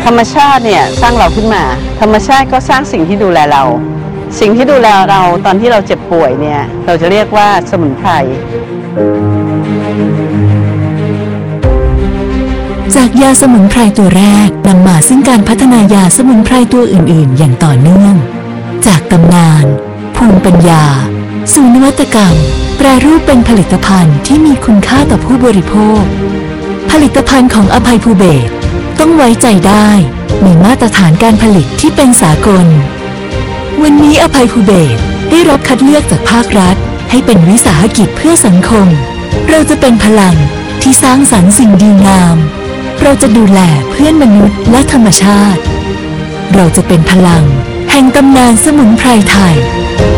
ธรรมชาติเนี่ยสร้างเราขึ้นมาธรรมชาติก็สร้างสิ่งที่ดูแลเราสิ่งที่ดูแลเราตอนที่เราเจ็บป่วยเนี่ยเราจะเรียกว่าสมุนไพรจากยาสมุนไพรตัวแรกนำมาซึ่งการพัฒนายาสมุนไพรตัวอื่นๆอย่างต่อเนื่องจากตำนานภูมิปัญญาสู่นวัตกรรมแปรรูปเป็นผลิตภัณฑ์ที่มีคุณค่าต่อผู้บริโภคผลิตภัณฑ์ของอภัยภูเบศรต้องไว้ใจได้มีมาตรฐานการผลิตที่เป็นสากลวันนี้อภัยภูเบศรได้รับคัดเลือกจากภาครัฐให้เป็นวิสาหกิจเพื่อสังคมเราจะเป็นพลังที่สร้างสรรค์สิ่งดีงามเราจะดูแลเพื่อนมนุษย์และธรรมชาติเราจะเป็นพลังแห่งตำนานสมุนไพรไทย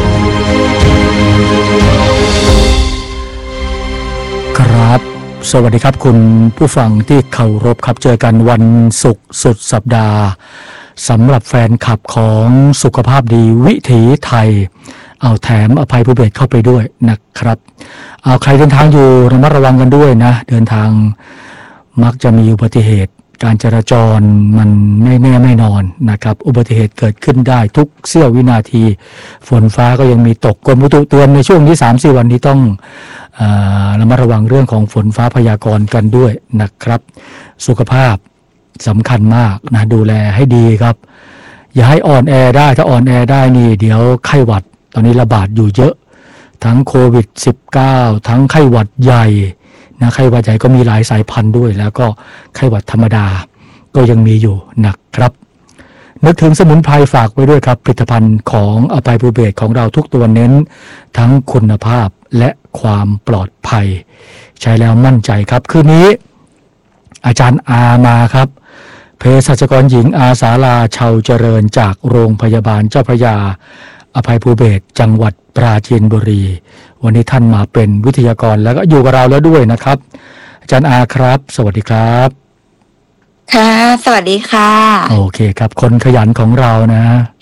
ครับสวัสดีครับคุณผู้ฟังที่เคารพครับเจอกันวันศุกร์สุดสัปดาห์สำหรับแฟนคลับของสุขภาพดีวิถีไทยเอาแถมอภัยภูเบศรเข้าไปด้วยนะครับเอาใครเดินทางอยู่ระมัดระวังกันด้วยนะเดินทางมักจะมีอุบัติเหตุการจราจรมันไม่แน่ไม่นอนนะครับอุบัติเหตุเกิดขึ้นได้ทุกเสี้ยววินาทีฝนฟ้าก็ยังมีตกกรมอุตุเตือนในช่วงนี้ 3-4 วันนี้ต้องระมัดระวังเรื่องของฝนฟ้าพยากรณ์กันด้วยนะครับสุขภาพสำคัญมากนะดูแลให้ดีครับอย่าให้อ่อนแอได้ถ้าอ่อนแอได้นี่เดี๋ยวไข้หวัดตอนนี้ระบาดอยู่เยอะทั้งโควิด -19 ทั้งไข้หวัดใหญ่นะไข้หวัดใหญ่ก็มีหลายสายพันธุ์ด้วยแล้วก็ไข้หวัดธรรมดาก็ยังมีอยู่นะครับนึกถึงสมุนไพรฝากไว้ด้วยครับผลิตภัณฑ์ของอภัยภูเบศรของเราทุกตัวเน้นทั้งคุณภาพและความปลอดภัยใช้แล้วมั่นใจครับคืนนี้อาจารย์อามาครับเภสัชกรหญิงอาสาลาเชาเจริญจากโรงพยาบาลเจ้าพระยาอภัยภูเบศรจังหวัดปราจีนบุรีวันนี้ท่านมาเป็นวิทยากรแล้วก็อยู่กับเราแล้วด้วยนะครับอาจารย์อาครับสวัสดีครับค่ะสวัสดีค่ะโอเคครับคนขยันของเรานะ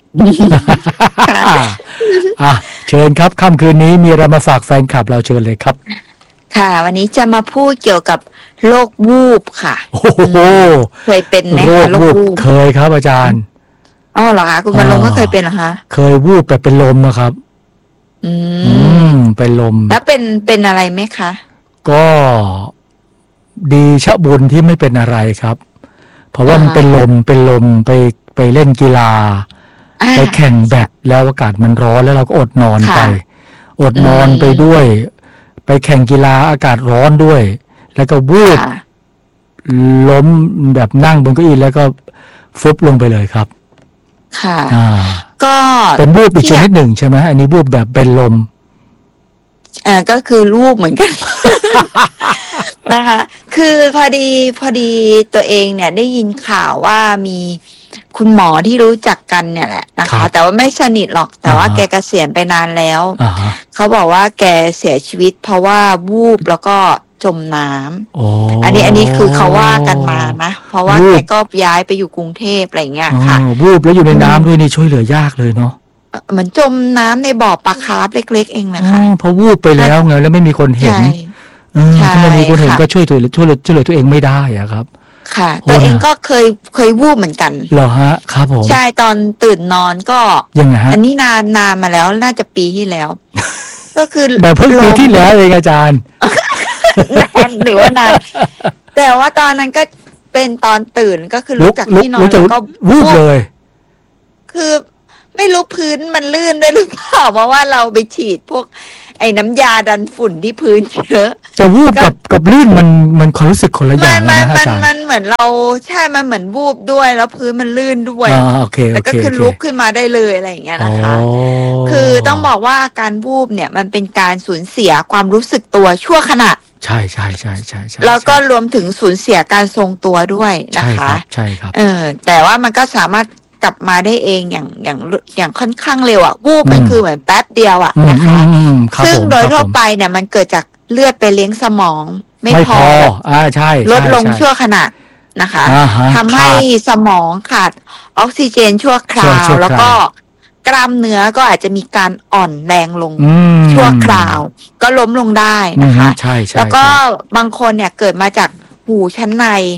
เชิญครับค่ำคืนนี้มีอะไรมาฝากแฟนคลับเราเชิญเลยครับค่ะวันนี้จะมาพูดเกี่ยวกับโรควูบค่ะโอ้โหเคยเป็นไหมคะโรควูบเคยครับอาจารย์อ๋อเหรอคะคุณบรรลงก็เคยเป็นเหรอคะเคยวูบแบบเป็นลมนะครับเป็นลมแล้วเป็นอะไรไหมคะก็ดีชะบุญที่ไม่เป็นอะไรครับเพราะว่ามันเป็นลมไปเล่นกีฬาไปแข่งแบดแล้วอากาศมันร้อนแล้วเราก็อดนอนไปอดนอนไปด้วยไปแข่งกีฬาอากาศร้อนด้วยแล้วก็วูบล้มแบบนั่งบนเก้าอี้แล้วก็ฟุบลงไปเลยครับค่ะก็เป็นวูบอีกชนิดหนึ่งใช่ไหมอันนี้วูบแบบเป็นลมก็คือวูบเหมือนกัน นะคะคือพอดีตัวเองเนี่ยได้ยินข่าวว่ามีคุณหมอที่รู้จักกันเนี่ยแหละนะคะแต่ว่าไม่สนิทหรอกแต่ว่าแกเกษียณไปนานแล้วเขาบอกว่าแกเสียชีวิตเพราะว่าวูบแล้วก็จมน้ำอันนี้คือเขาว่ากันมานะเพราะว่าแกก็ย้ายไปอยู่กรุงเทพอะไรเงี้ยค่ะวูบแล้วอยู่ในน้ำด้วยนี่ช่วยเหลือยากเลยเนาะเหมือนจมน้ำในบ่อปลาคาร์ฟเล็กๆเองนะคะเพราะวูบไปแล้วไงแล้วไม่มีคนเห็นถ้าไม่มีคนเห็นก็ช่วยเหลือตัวเองไม่ได้อะครับค่ะตัวเองก็เคยวูบเหมือนกันเหรอฮะครับผมใช่ตอนตื่นนอนก็ยังไงฮะอันนี้นานมาแล้วน่าจะปีที่แล้วก็คือแบบเพิ่งปีที่แล้วเองอาจารย์หรือว่านานแต่ว่าตอนนั้นก็เป็นตอนตื่นก็คือลุกจากที่นอนแล้วก็วูบเลยคือไม่รู้พื้นมันลื่นด้วยหรือเปล่าเพราะว่าเราไปฉีดพวกไอ้น้ำยาดันฝุ่นที่พื้นเยอะจะวูบกับลื่นมันความรู้สึกคนละอย่างนะอาจารย์มันเหมือนเราใช่มันเหมือนวูบด้วยแล้วพื้นมันลื่นด้วยแล้วก็คือลุกขึ้นมาได้เลยอะไรอย่างเงี้ยนะคะคือต้องบอกว่าการวูบเนี่ยมันเป็นการสูญเสียความรู้สึกตัวชั่วขณะใช่แล้วก็รวมถึงสูญเสียการทรงตัวด้วยนะคะใช่ครับแต่ว่ามันก็สามารถกลับมาได้เองอย่างค่อนข้างเร็วอ่ะวูบมันคือเหมือนแป๊บเดียวอ่ะนะคะซึ่งโดยทั่วไปเนี่ยมันเกิดจากเลือดไปเลี้ยงสมองไม่พอใช่ลดลงชั่วขณะนะคะทำให้สมองขาดออกซิเจนชั่วคราวแล้วก็กล้ามเนื้อก็อาจจะมีการอ่อนแรงลงชั่วคราวก็ล้มลงได้นะคะแล้วก็บางคนเนี่ยเกิดมาจากหูชั้นใน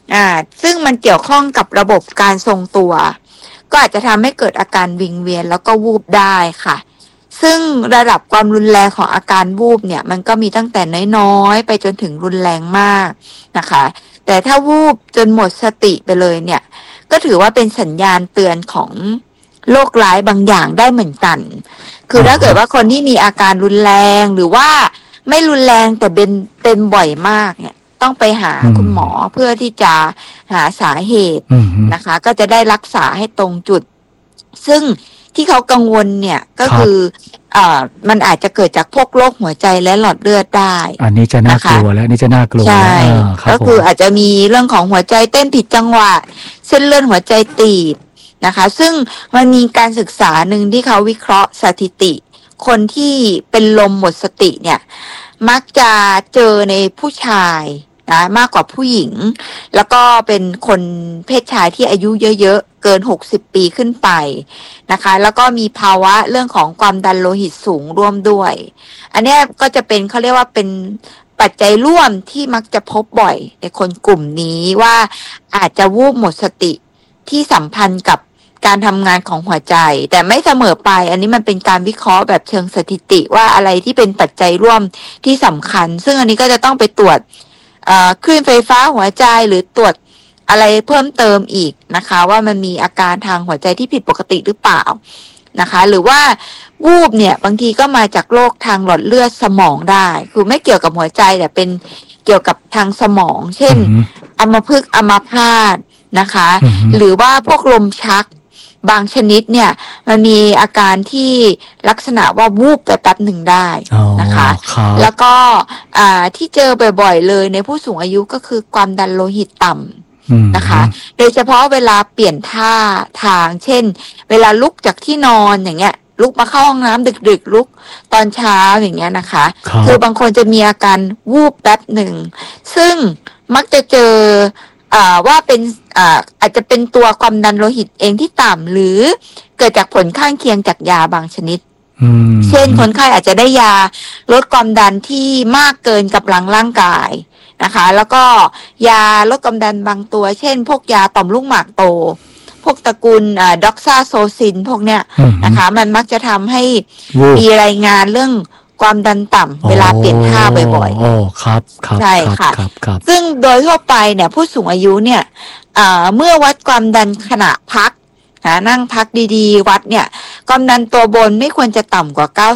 ซึ่งมันเกี่ยวข้องกับระบบการทรงตัวก็อาจจะทำให้เกิดอาการวิงเวียนแล้วก็วูบได้ค่ะซึ่งระดับความรุนแรงของอาการวูบเนี่ยมันก็มีตั้งแต่น้อยๆไปจนถึงรุนแรงมากนะคะแต่ถ้าวูบจนหมดสติไปเลยเนี่ยก็ถือว่าเป็นสัญญาณเตือนของโรคร้ายบางอย่างได้เหมือนกันคือถ้าเกิดว่าคนที่มีอาการรุนแรงหรือว่าไม่รุนแรงแต่เป็นบ่อยมากเนี่ยต้องไปหาคุณหมอเพื่อที่จะหาสาเหตุนะคะก็จะได้รักษาให้ตรงจุดซึ่งที่เขากังวลเนี่ยก็คือมันอาจจะเกิดจากพวกโรคหัวใจและหลอดเลือดได้อันนี้จะน่ากลัวแล้วนี่จะน่ากลัวใช่ก็คืออาจจะมีเรื่องของหัวใจเต้นผิดจังหวะเส้นเลือดหัวใจตีบนะคะซึ่งมันมีการศึกษาหนึ่งที่เขาวิเคราะห์สถิติคนที่เป็นลมหมดสติเนี่ยมักจะเจอในผู้ชายนะมากกว่าผู้หญิงแล้วก็เป็นคนเพศชายที่อายุเยอะๆเกิน60ปีขึ้นไปนะคะแล้วก็มีภาวะเรื่องของความดันโลหิตสูงร่วมด้วยอันนี้ก็จะเป็นเขาเรียกว่าเป็นปัจจัยร่วมที่มักจะพบบ่อยในคนกลุ่มนี้ว่าอาจจะวูบหมดสติที่สัมพันธ์กับการทำงานของหัวใจแต่ไม่เสมอไปอันนี้มันเป็นการวิเคราะห์แบบเชิงสถิติว่าอะไรที่เป็นปัจจัยร่วมที่สำคัญซึ่งอันนี้ก็จะต้องไปตรวจคลื่นไฟฟ้าหัวใจหรือตรวจอะไรเพิ่มเติมอีกนะคะว่ามันมีอาการทางหัวใจที่ผิดปกติหรือเปล่านะคะหรือว่าวูบเนี่ยบางทีก็มาจากโรคทางหลอดเลือดสมองได้คือไม่เกี่ยวกับหัวใจแต่เป็นเกี่ยวกับทางสมองเช่นอัมพฤกษ์อัมพาตนะคะหรือว่าพวกลมชักบางชนิดเนี่ยมันมีอาการที่ลักษณะว่าวูบไปแป๊บหนึ่งได้นะคะแล้วก็ที่เจอบ่อยๆเลยในผู้สูงอายุก็คือความดันโลหิตต่ำนะคะโดยเฉพาะเวลาเปลี่ยนท่าทางเช่นเวลาลุกจากที่นอนอย่างเงี้ยลุกมาเข้าห้องน้ำดึกๆลุกตอนเช้าอย่างเงี้ยนะคะคือบางคนจะมีอาการวูบแป๊บหนึ่งซึ่งมักจะเจอว่าเป็นอาจจะเป็นตัวความดันโลหิตเองที่ต่ำหรือเกิดจากผลข้างเคียงจากยาบางชนิดเช่นคนไข้อาจจะได้ยาลดความดันที่มากเกินกำลังร่างกายนะคะแล้วก็ยาลดความดันบางตัวเช่นพวกยาต่อมลูกหมากโตพวกตระกูลด็อกซาโซซินพวกเนี้ยนะคะมันมักจะทำให้มีรายงานเรื่องความดันต่ำเวลาเปลี่ยนท่าบ่อยๆครับใช่ค่ะซึ่งโดยทั่วไปเนี่ยผู้สูงอายุเนี่ยเมื่อวัดความดันขณะพักนั่งพักดีๆวัดเนี่ยความดันตัวบนไม่ควรจะต่ำกว่า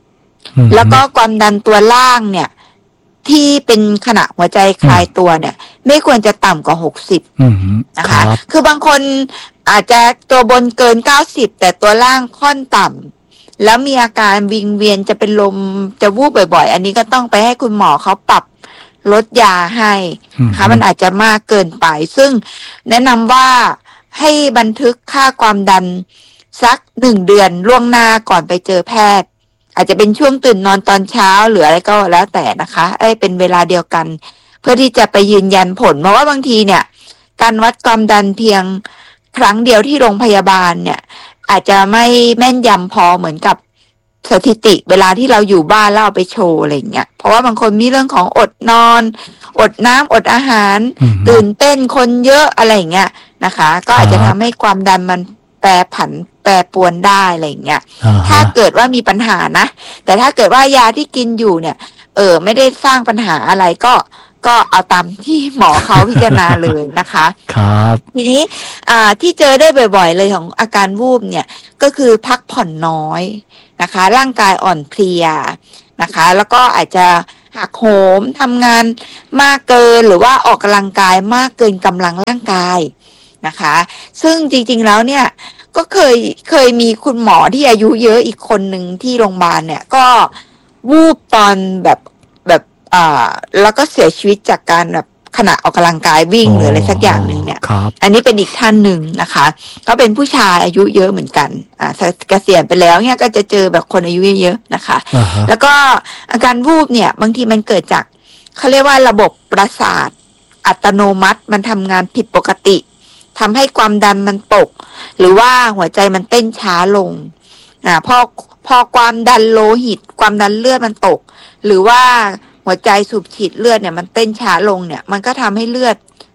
90แล้วก็ความดันตัวล่างเนี่ยที่เป็นขณะหัวใจคลายตัวเนี่ยไม่ควรจะต่ำกว่า60นะคะคือบางคนอาจจะตัวบนเกิน90แต่ตัวล่างค่อนต่ำแล้วมีอาการวิงเวียนจะเป็นลมจะวูบบ่อยๆอันนี้ก็ต้องไปให้คุณหมอเขาปรับลดยาให้ค่ะมันอาจจะมากเกินไปซึ่งแนะนำว่าให้บันทึกค่าความดันสัก1 เดือนล่วงหน้าก่อนไปเจอแพทย์อาจจะเป็นช่วงตื่นนอนตอนเช้าหรืออะไรก็แล้วแต่นะคะเป็นเวลาเดียวกันเพื่อที่จะไปยืนยันผลเพราะว่าบางทีเนี่ยการวัดความดันเพียงครั้งเดียวที่โรงพยาบาลเนี่ยอาจจะไม่แม่นยำพอเหมือนกับสถิติเวลาที่เราอยู่บ้านแล้วเอาไปโชว์อะไรอย่างเงี้ยเพราะว่าบางคนมีเรื่องของอดนอนอดน้ำอดอาหารตื่นเต้นคนเยอะอะไรอย่างเงี้ยนะคะก็อาจจะทำให้ความดันมันแปรผันแปรปรวนได้อะไรอย่างเงี้ยถ้าเกิดว่ามีปัญหานะแต่ถ้าเกิดว่ายาที่กินอยู่เนี่ยไม่ได้สร้างปัญหาอะไรก็เอาตามที่หมอเขาพิจารณาเลยนะคะครับทีนี้ที่เจอได้บ่อยๆเลยของอาการวูบเนี่ยก็คือพักผ่อนน้อยนะคะร่างกายอ่อนเพลียนะคะแล้วก็อาจจะหักโหมทำงานมากเกินหรือว่าออกกำลังกายมากเกินกำลังร่างกายนะคะซึ่งจริงๆแล้วเนี่ยก็เคยมีคุณหมอที่อายุเยอะอีกคนหนึ่งที่โรงพยาบาลเนี่ยก็วูบตอนแบบแล้วก็เสียชีวิตจากการแบบขณะออกกำลังกายวิ่งหรืออะไรสักอย่างหนึ่งเนี่ยอันนี้เป็นอีกท่านหนึ่งนะคะก็เป็นผู้ชายอายุเยอะเหมือนกันเกษียณไปแล้วเนี่ยก็จะเจอแบบคนอายุเยอะๆนะคะแล้วก็อาการวูบเนี่ยบางทีมันเกิดจากเขาเรียกว่าระบบประสาทอัตโนมัติมันทำงานผิดปกติทำให้ความดันมันตกหรือว่าหัวใจมันเต้นช้าลงพอความดันโลหิตความดันเลือดมันตกหรือว่าหัวใจสูบฉีดเลือดเนี่ยมันเต้นช้าลงเนี่ยมันก็ทำให้เลือดไป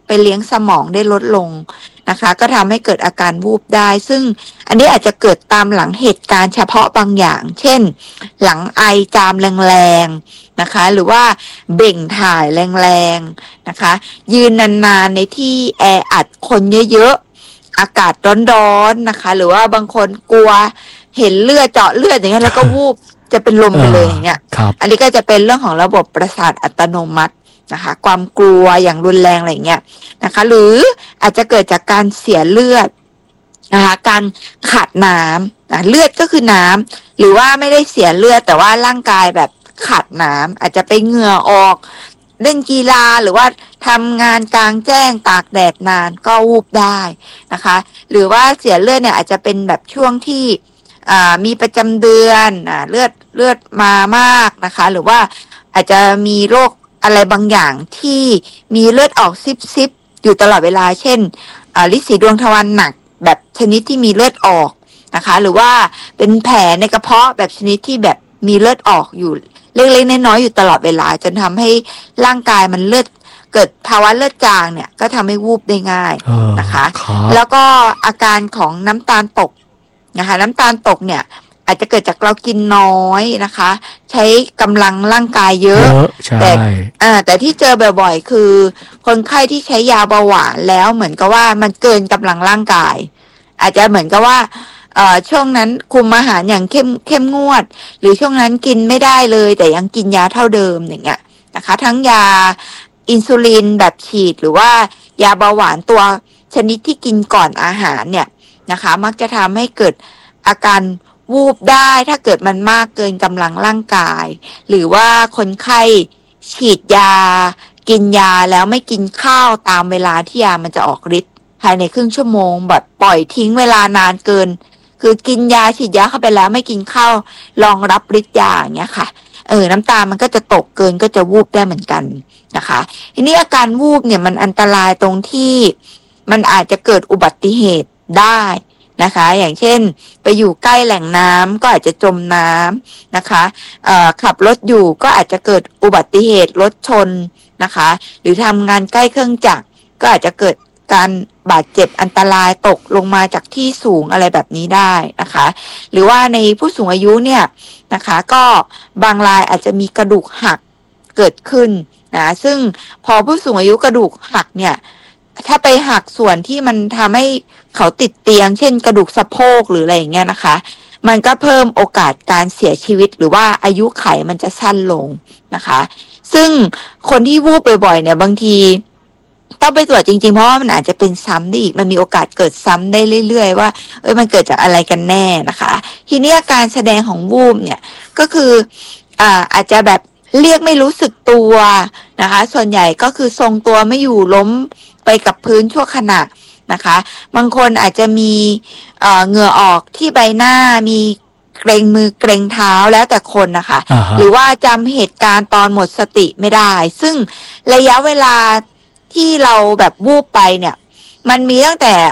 ไปเลี้ยงสมองได้ลดลงนะคะก็ทำให้เกิดอาการวูบได้ซึ่งอันนี้อาจจะเกิดตามหลังเหตุการณ์เฉพาะบางอย่างเช่นหลังไอจามแรงๆนะคะหรือว่าเบ่งถ่ายแรงๆนะคะยืนนานๆในที่แออัดคนเยอะๆอากาศร้อนๆนะคะหรือว่าบางคนกลัวเห็นเลือดเจาะเลือดอย่างเงี้ยแล้วก็วูบจะเป็นลมไปเลยอย่างเงี้ยอันนี้ก็จะเป็นเรื่องของระบบประสาทอัตโนมัตินะคะความกลัวอย่างรุนแรงอะไรเงี้ยนะคะหรืออาจจะเกิดจากการเสียเลือดนะคะการขาดน้ำเลือดก็คือน้ำหรือว่าไม่ได้เสียเลือดแต่ว่าร่างกายแบบขาดน้ำอาจจะไปเหงื่อออกเล่นกีฬาหรือว่าทำงานกลางแจ้งตากแดดนานก็วูบได้นะคะหรือว่าเสียเลือดเนี่ยอาจจะเป็นแบบช่วงที่มีประจำเดือนเลือดมามากนะคะหรือว่าอาจจะมีโรคอะไรบางอย่างที่มีเลือดออกซิบอยู่ตลอดเวลาเช่นฤทธิ์สีดวงทวารหนักแบบชนิดที่มีเลือดออกนะคะหรือว่าเป็นแผลในกระเพาะแบบชนิดที่แบบมีเลือดออกอยู่เล็กๆน้อยๆอยู่ตลอดเวลาจนทำให้ร่างกายมันเกิดภาวะเลือดจางเนี่ยก็ทำให้วูบได้ง่ายนะคะแล้วก็อาการของน้ำตาลตกนะคะน้ำตาลตกเนี่ยอาจจะเกิดจากเรากินน้อยนะคะใช้กำลังร่างกายเยอะแต่ที่เจอบ่อยๆคือคนไข้ที่ใช้ยาเบาหวานแล้วเหมือนกับว่ามันเกินกำลังร่างกายอาจจะเหมือนกับว่าช่วงนั้นคุมอาหารอย่างเข้มงวดหรือช่วงนั้นกินไม่ได้เลยแต่ยังกินยาเท่าเดิมอย่างเงี้ยนะคะทั้งยาอินซูลินแบบฉีดหรือว่ายาเบาหวานตัวชนิดที่กินก่อนอาหารเนี่ยนะคะมักจะทำให้เกิดอาการวูบได้ถ้าเกิดมันมากเกินกำลังร่างกายหรือว่าคนไข้ฉีดยากินยาแล้วไม่กินข้าวตามเวลาที่ยามันจะออกฤทธิ์ภายในครึ่งชั่วโมงแบบปล่อยทิ้งเวลานานเกินคือกินยาฉีดยาเข้าไปแล้วไม่กินข้าวรองรับฤทธิ์ยาอย่างเงี้ยค่ะน้ำตามันก็จะตกเกินก็จะวูบได้เหมือนกันนะคะทีนี้อาการวูบเนี่ยมันอันตรายตรงที่มันอาจจะเกิดอุบัติเหตุได้นะคะอย่างเช่นไปอยู่ใกล้แหล่งน้ำก็อาจจะจมน้ำนะคะขับรถอยู่ก็อาจจะเกิดอุบัติเหตุรถชนนะคะหรือทำงานใกล้เครื่องจักรก็อาจจะเกิดการบาดเจ็บอันตรายตกลงมาจากที่สูงอะไรแบบนี้ได้นะคะหรือว่าในผู้สูงอายุเนี่ยนะคะก็บางรายอาจจะมีกระดูกหักเกิดขึ้นนะซึ่งพอผู้สูงอายุกระดูกหักเนี่ยถ้าไปหักส่วนที่มันทำให้เขาติดเตียงเช่นกระดูกสะโพกหรืออะไรอย่างเงี้ยนะคะมันก็เพิ่มโอกาสการเสียชีวิตหรือว่าอายุขัยมันจะสั้นลงนะคะซึ่งคนที่วูบบ่อยๆเนี่ยบางทีต้องไปตรวจจริงๆเพราะว่ามันอาจจะเป็นซ้ำได้อีกมันมีโอกาสเกิดซ้ำได้เรื่อยๆว่ามันเกิดจากอะไรกันแน่นะคะทีนี้อาการแสดงของวูบเนี่ยก็คืออาจจะแบบเรียกไม่รู้สึกตัวนะคะส่วนใหญ่ก็คือทรงตัวไม่อยู่ล้มไปกับพื้นชั่วขณะนะคะบางคนอาจจะมีเหงื่อออกที่ใบหน้ามีเกรงมือเกรงเท้าแล้วแต่คนนะคะ หรือว่าจำเหตุการณ์ตอนหมดสติไม่ได้ซึ่งระยะเวลาที่เราแบบวูบไปเนี่ยมันมีตั้งแต่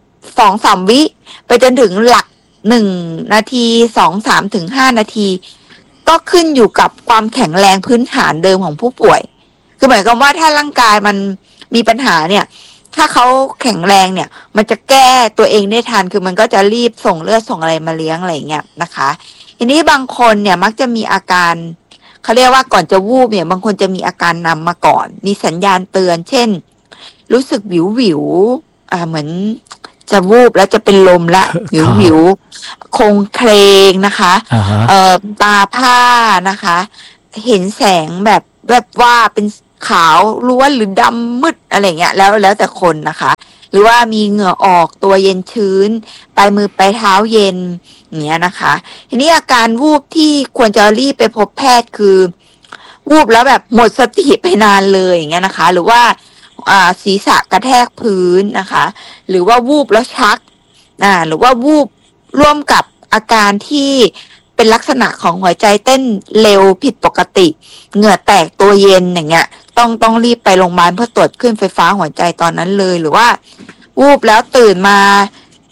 2-3 วิไปจนถึงหลัก1 นาที2-3 ถึง 5 นาทีก็ขึ้นอยู่กับความแข็งแรงพื้นฐานเดิมของผู้ป่วยคือหมายความว่าถ้าร่างกายมันมีปัญหาเนี่ยถ้าเขาแข็งแรงเนี่ยมันจะแก้ตัวเองได้ทันคือมันก็จะรีบส่งเลือดส่งอะไรมาเลี้ยงอะไรอย่างเงี้ยนะคะทีนี้บางคนเนี่ยมักจะมีอาการเขาเรียกว่าก่อนจะวูบเนี่ยบางคนจะมีอาการนำมาก่อนมีสัญญาณเตือนเช่นรู้สึกวิวเหมือนจะวูบแล้วจะเป็นลมละวิวคงเคลงนะคะตาผ้านะคะเห็นแสงแบบว่าเป็นขาวล้วนหรือดำมืดอะไรเงี้ยแล้วแต่คนนะคะหรือว่ามีเหงื่อออกตัวเย็นชื้นปลายมือปลายเท้าเย็นอย่างเงี้ยนะคะทีนี้อาการวูบที่ควรจะรีบไปพบแพทย์คือวูบแล้วแบบหมดสติไปนานเลยอย่างเงี้ยนะคะหรือว่าศีรษะกระแทกพื้นนะคะหรือว่าวูบแล้วชักหรือว่าวูบร่วมกับอาการที่เป็นลักษณะของหัวใจเต้นเร็วผิดปกติเหงื่อแตกตัวเย็นอย่างเงี้ยต้องรีบไปโรงพยาบาลเพื่อตรวจคลื่นไฟฟ้าหัวใจตอนนั้นเลยหรือว่าวูบแล้วตื่นมาต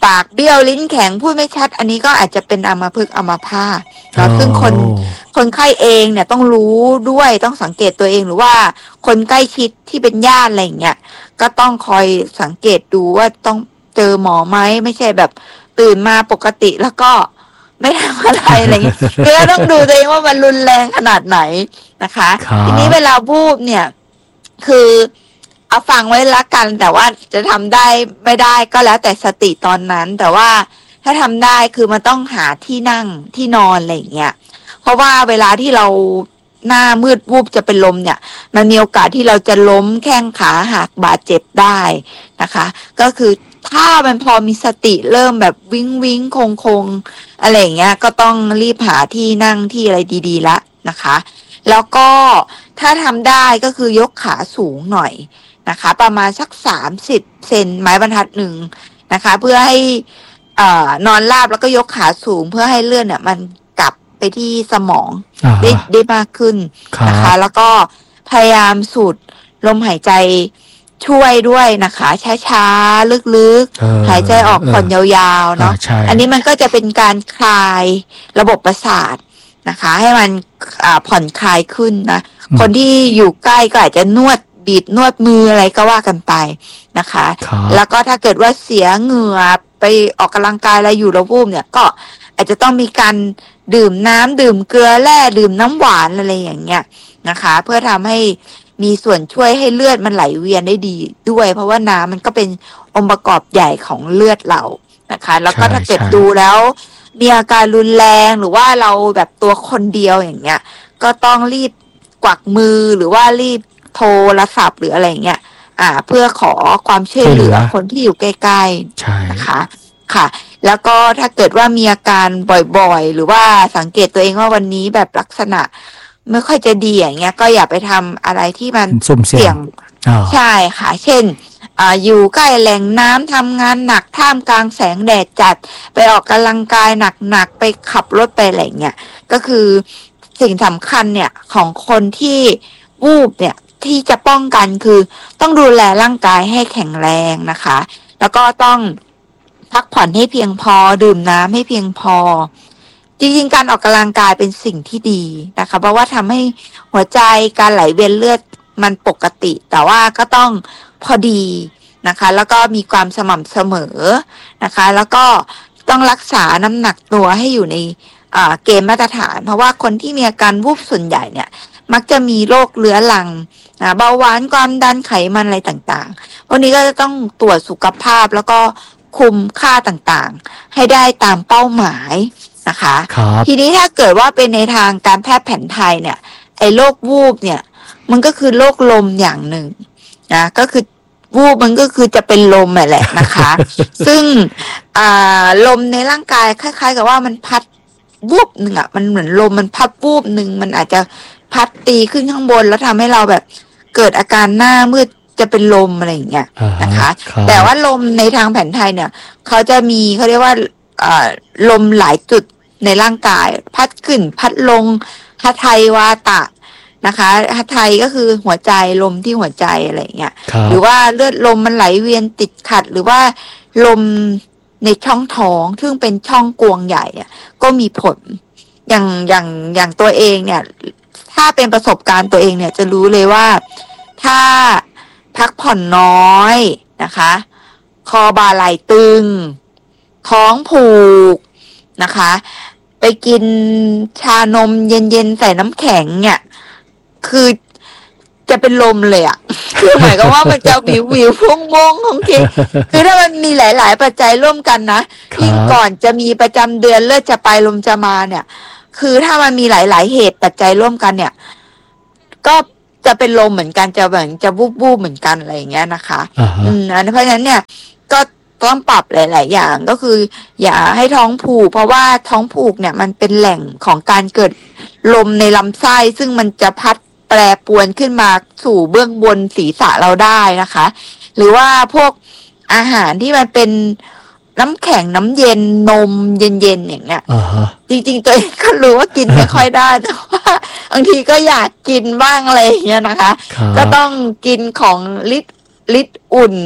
ปากเบี้ยวลิ้นแข็งพูดไม่ชัดอันนี้ก็อาจจะเป็นอัมพฤกษ์อัมพาตนะซึ่งคนไข้เองเนี่ยต้องรู้ด้วยต้องสังเกตตัวเองหรือว่าคนใกล้ชิดที่เป็นญาติอะไรอย่างเงี้ยก็ต้องคอยสังเกตดูว่าต้องเจอหมอไหมไม่ใช่แบบตื่นมาปกติแล้วก็ไม่ทำอะไรอะไรอย่างเงี้ยคือต้องดูตัวเองว่ามันรุนแรงขนาดไหนนะคะทีนี้เวลาวูบเนี่ยคือเอาฟังไว้ละกันแต่ว่าจะทำได้ไม่ได้ก็แล้วแต่สติตอนนั้นแต่ว่าถ้าทำได้คือมันต้องหาที่นั่งที่นอนอะไรอย่างเงี้ยเพราะว่าเวลาที่เราหน้ามืดวูบจะเป็นลมเนี่ยมันมีโอกาสที่เราจะล้มแข้งขาหักบาดเจ็บได้นะคะก็คือถ้ามันพอมีสติเริ่มแบบวิ้งคงอะไรอย่างเงี้ยก็ต้องรีบหาที่นั่งที่อะไรดีๆละนะคะแล้วก็ถ้าทำได้ก็คือยกขาสูงหน่อยนะคะประมาณสัก30 เซนไม้บรรทัดหนึ่งนะคะเพื่อให้นอนราบแล้วก็ยกขาสูงเพื่อให้เลือดเนี่ยมันกลับไปที่สมองได้มากขึ้นนะคะแล้วก็พยายามสูดลมหายใจช่วยด้วยนะคะช้าๆลึกๆหายใจออกผ่อนยาวๆเนาะอันนี้มันก็จะเป็นการคลายระบบประสาทนะคะให้มันผ่อนคลายขึ้นนะคนที่อยู่ใกล้ก็อาจจะนวดบีบนวดมืออะไรก็ว่ากันไปนะคะแล้วก็ถ้าเกิดว่าเสียเหงื่อไปออกกำลังกายอะไรอยู่แล้ววูบเนี่ยก็อาจจะต้องมีการดื่มน้ำดื่มเกลือแร่ดื่มน้ำหวานอะไรอย่างเงี้ยนะคะเพื่อทำให้มีส่วนช่วยให้เลือดมันไหลเวียนได้ดีด้วยเพราะว่าน้ำมันก็เป็นองค์ประกอบใหญ่ของเลือดเรานะคะแล้วก็ถ้าเกิดดูแล้วมีอาการรุนแรงหรือว่าเราแบบตัวคนเดียวอย่างเงี้ยก็ต้องรีบกวักมือหรือว่ารีบโทรศัพท์หรืออะไรเงี้ยเพื่อขอความช่วยเหลือคนที่อยู่ใกล้ๆนะคะค่ะแล้วก็ถ้าเกิดว่ามีอาการบ่อยๆหรือว่าสังเกตตัวเองว่าวันนี้แบบลักษณะไม่ค่อยจะดีอย่างเงี้ยก็อย่าไปทำอะไรที่มันเสี่ยงใช่ค่ะเช่นอยู่ใกล้แหล่งน้ำทำงานหนักท่ามกลางแสงแดดจัดไปออกกำลังกายหนักๆไปขับรถไปอะไรเงี้ยก็คือสิ่งสำคัญเนี่ยของคนที่วูบเนี่ยที่จะป้องกันคือต้องดูแลร่างกายให้แข็งแรงนะคะแล้วก็ต้องพักผ่อนให้เพียงพอดื่มน้ำให้เพียงพอจริงๆการออกกำลังกายเป็นสิ่งที่ดีนะคะเพราะว่าทำให้หัวใจการไหลเวียนเลือดมันปกติแต่ว่าก็ต้องพอดีนะคะแล้วก็มีความสม่ำเสมอนะคะแล้วก็ต้องรักษาน้ำหนักตัวให้อยู่ในเกณฑ์มาตรฐานเพราะว่าคนที่มีอาการวูบส่วนใหญ่เนี่ยมักจะมีโรคเรื้อรังเบาหวานความดันไขมันอะไรต่างๆพวกนี้ก็จะต้องตรวจสุขภาพแล้วก็คุมค่าต่างๆให้ได้ตามเป้าหมายนะคะทีนี้ถ้าเกิดว่าเป็นในทางการแพทย์แผนไทยเนี่ยไอ้โรควูบเนี่ยมันก็คือโรคลมอย่างหนึ่งนะก็คือวูบมันก็คือจะเป็นลมแหละนะคะ ซึ่งลมในร่างกายคล้ายๆกับว่ามันพัดวูบหนึ่งมันเหมือนลมมันพัดวูบหนึ่งมันอาจจะพัดตีขึ้นข้างบนแล้วทำให้เราแบบเกิดอาการหน้ามืดจะเป็นลมอะไรอย่างเงี้ยนะคะแต่ว่าลมในทางแผนไทยเนี่ยเขาจะมีเขาเรียกว่าลมหลายจุดในร่างกายพัดขึ้นพัดลงหะไทยวาตะนะคะหะไทยก็คือหัวใจลมที่หัวใจอะไรอย่างเงี้ยหรือว่าเลือดลมมันไหลเวียนติดขัดหรือว่าลมในช่องท้องซึ่งเป็นช่องกวงใหญ่ก็มีผลอย่างตัวเองเนี่ยถ้าเป็นประสบการณ์ตัวเองเนี่ยจะรู้เลยว่าถ้าพักผ่อนน้อยนะคะคอบ่าไหล่ตึงท้องผูกนะคะไปกินชานมเย็นๆใส่น้ำแข็งเนี่ยคือจะเป็นลมเลยอ่ะ คือหมายความว่ามันจะวิวพุ่งมงของทีคือถ้ามันมีหลายๆปัจจัยร่วมกันนะยิ่งก่อนจะมีประจำเดือนเลือดจะไปลมจะมาเนี่ยคือถ้ามันมีหลายๆเหตุปัจจัยร่วมกันเนี่ยก็จะเป็นลมเหมือนกันจะแบบจะวูบเหมือนกันอะไรอย่างเงี้ยนะคะเพราะฉะนั้นเนี่ยก็ต้องปรับหลายๆอย่างก็คืออย่าให้ท้องผูกเพราะว่าท้องผูกเนี่ยมันเป็นแหล่งของการเกิดลมในลำไส้ซึ่งมันจะพัดแปรปรวนขึ้นมาสู่เบื้องบนศีรษะเราได้นะคะหรือว่าพวกอาหารที่มันเป็นน้ำแข็งน้ำเย็นนมเย็นๆอย่างเงี้ยจริงๆตัวเองก็รู้ว่ากินไม่ค่อยได้แต่ว่าบางทีก็อยากกินบ้างอะไรอย่างเงี้ยนะคะก็ต้องกินของลิตรอุ่นแบบ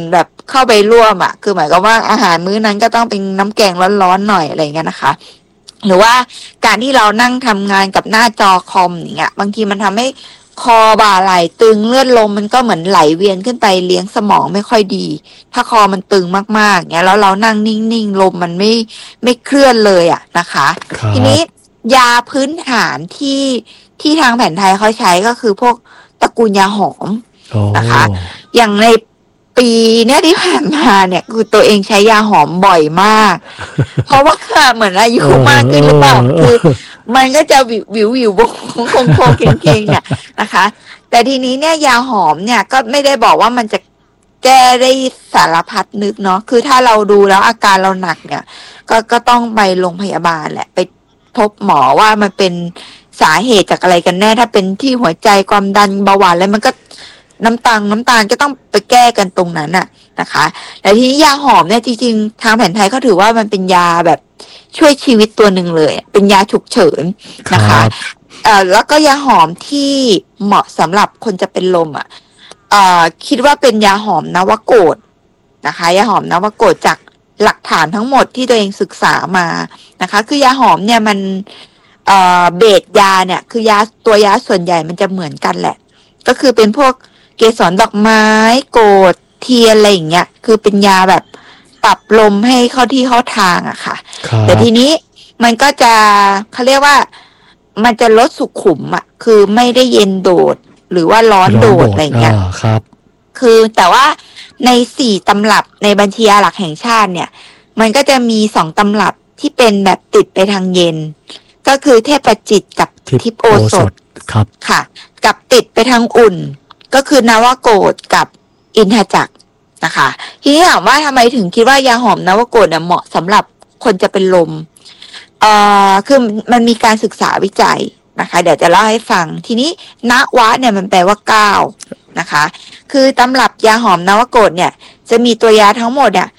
เข้าไปร่วมอ่ะคือหมายความว่าอาหารมื้อนั้นก็ต้องเป็นน้ำแกงร้อนๆหน่อยอะไรเงี้ยนะคะหรือว่าการที่เรานั่งทำงานกับหน้าจอคอมอย่างเงี้ยบางทีมันทำให้คอบ่าไหล่ตึงเลือดลมมันก็เหมือนไหลเวียนขึ้นไปเลี้ยงสมองไม่ค่อยดีถ้าคอมันตึงมากๆเงี้ยแล้วเรานั่งนิ่งๆลมมันไม่เคลื่อนเลยอ่ะนะคะทีนี้ยาพื้นฐานที่ทางแผนไทยเขาใช้ก็คือพวกตระกูลยาหอมนะคะอย่างในปีเนี้ยที่ผ่านมาเนี่ยคือตัวเองใช้ยาหอมบ่อยมาก เพราะว่าเหมือนอายุมากขึ้นหรือเปล่าคือมันก็จะวิวโค้งเก่งๆเนี่ยนะคะแต่ทีนี้เนี่ยยาหอมเนี่ยก็ไม่ได้บอกว่ามันจะแก้ได้สารพัดนึกเนาะคือถ้าเราดูแล้วอาการเราหนักเนี่ยก็ต้องไปโรงพยาบาลแหละไปพบหมอว่ามันเป็นสาเหตุจากอะไรกันแน่ถ้าเป็นที่หัวใจความดันเบาหวานแล้วมันก็น้ำตาลก็ต้องไปแก้กันตรงนั้นน่ะนะคะแต่ทีนี้ยาหอมเนี่ยจริงๆทางแผนไทยเขาถือว่ามันเป็นยาแบบช่วยชีวิตตัวหนึ่งเลยเป็นยาฉุกเฉินนะคะแล้วก็ยาหอมที่เหมาะสำหรับคนจะเป็นลมคิดว่าเป็นยาหอมนวโกฏนะคะยาหอมนวโกฏจากหลักฐานทั้งหมดที่ตัวเองศึกษามานะคะคือยาหอมเนี่ยมันเบสยาเนี่ยคือยาตัวยาส่วนใหญ่มันจะเหมือนกันแหละก็คือเป็นพวกเกสรดอกไม้โกฏเทียนอะไรอย่างเงี้ยคือเป็นยาแบบปรับลมให้เข้าที่เข้าทางอะค่ะแต่ทีนี้มันก็จะเขาเรียกว่ามันจะลดสุขุมอะคือไม่ได้เย็นโดดหรือว่าร้อนโดดอะไรเงี้ยครับคือแต่ว่าใน4ตำรับในบัญชียาหลักแห่งชาติเนี่ยมันก็จะมี2ตำรับที่เป็นแบบติดไปทางเย็นก็คือเทพจิตกับทิพโอสถครับค่ะกับติดไปทางอุ่นก็คือนวโกฏกับอินทจักรนะคะทีนี้ถามว่าทำไมถึงคิดว่ายาหอมนวโกฏเนี่ยเหมาะสำหรับคนจะเป็นลมคือมันมีการศึกษาวิจัยนะคะเดี๋ยวจะเล่าให้ฟังทีนี้นวะเนี่ยมันแปลว่า9นะคะคือตำรับยาหอมนวโกฏเนี่ยจะมีตัวยาทั้งหมดเนี่ย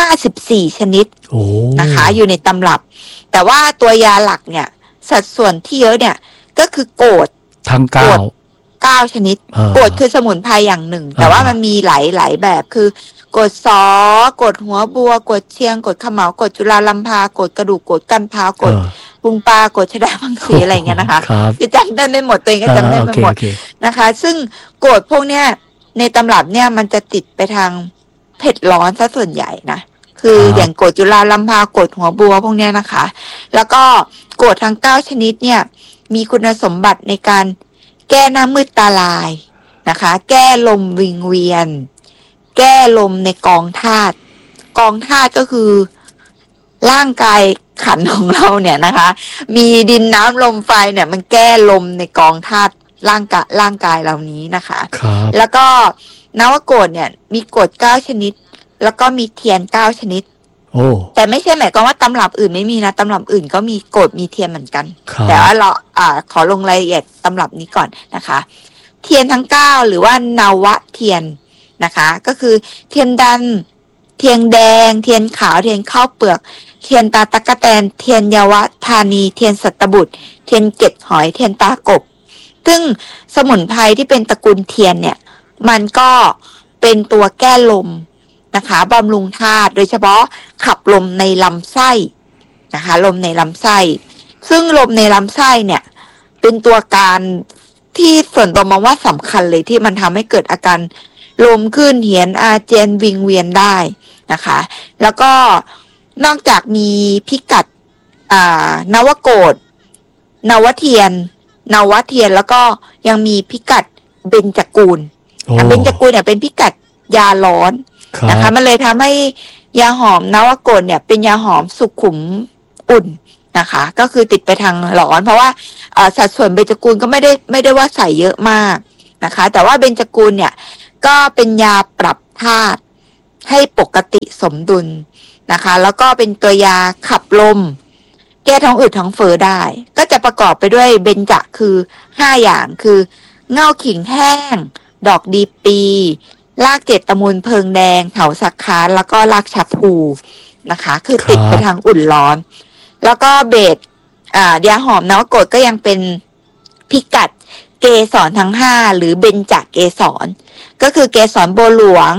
54ชนิดนะคะอยู่ในตำรับแต่ว่าตัวยาหลักเนี่ยสัดส่วนที่เยอะเนี่ยก็คือโกฏทั้ง 9ชนิดโกฏคือสมุนไพรอย่างหนึ่งแต่ว่ามันมีหลายแบบคือโกฏสโกฏหัวบัวโกฏเชียงโกฏขมเหลาโกฏจุฬาลัมพาโกฏกระดูกโกฏกันพาวโกฏปุงปลาโกฏชดาบางสีอะไรเงี้ยนะคะคือจำได้ไม่หมดตัวเองก็จำได้ไม่หมดนะคะซึ่งโกฏพวกเนี้ยในตำรับเนี่ยมันจะติดไปทางเผ็ดร้อนซะส่วนใหญ่นะคืออย่างโกฏจุฬาลัมพาโกฏหัวบัวพวกเนี้ยนะคะแล้วก็โกฏทั้ง9ชนิดเนี่ยมีคุณสมบัติในการแก้หน้ามืดตาลายนะคะแก้ลมวิงเวียนแก้ลมในกองธาตุก็คือร่างกายขันของเราเนี่ยนะคะมีดินน้ำลมไฟเนี่ยมันแก้ลมในกองธาตุร่างกายเหล่านี้นะคะแล้วก็นวโกฏเนี่ยมีโกฏ9ชนิดแล้วก็มีเทียน9ชนิดแต่ไม่ใช่หมายความว่าตำรับอื่นไม่มีนะตำรับอื่นก็มีโกฏมีเทียนเหมือนกันแต่ว่าเราขอลงรายละเอียดตำรับนี้ก่อนนะคะเทียนทั้ง9หรือว่านวเทียนนะคะก็คือเทียนดำเทียนแดงเทียนขาวเทียนข้าวเปลือกเทียนตาตะกะแตนเทียนเยาวธานีเทียนสัตบุตรเทียนเกล็ดหอยเทียนตากบซึ่งสมุนไพรที่เป็นตระกูลเทียนเนี่ยมันก็เป็นตัวแก้ลมนะคะบำรุงธาตุโดยเฉพาะขับลมในลำไส้นะคะลมในลำไส้ซึ่งลมในลำไส้เนี่ยเป็นตัวการที่ส่วนตัวมองว่าสำคัญเลยที่มันทำให้เกิดอาการลมขึ้นเหียนอาเจียนวิงเวียนได้นะคะแล้วก็นอกจากมีพิกัดนวโกฏนวเทียนแล้วก็ยังมีพิกัดเบญจกูลเบญจกูลเนี่ยเป็นพิกัดยาร้อนนะคะมันเลยทำให้ยาหอมนวโกฏเนี่ยเป็นยาหอมสุขุมอุ่นนะคะก็คือติดไปทางร้อนเพราะว่าสัดส่วนเบญจกูลก็ไม่ได้ว่าใส่เยอะมากนะคะแต่ว่าเบญจกูลเนี่ยก็เป็นยาปรับธาตุให้ปกติสมดุลนะคะแล้วก็เป็นตัวยาขับลมแก้ท้องอืดท้องเฟ้อได้ก็จะประกอบไปด้วยเบญจคือ5อย่างคือเง่าขิงแห้งดอกดีปีรากเจ็ดตะมูลเพิงแดงเถาสักคานแล้วก็รากฉับพลูนะคะคือติดไปทางอุ่นร้อนแล้วก็เบสยาหอมนวโกฏก็ยังเป็นพิกัดเกสรทั้ง5หรือเบญจเกสรก็คือเกสรบัวหลวง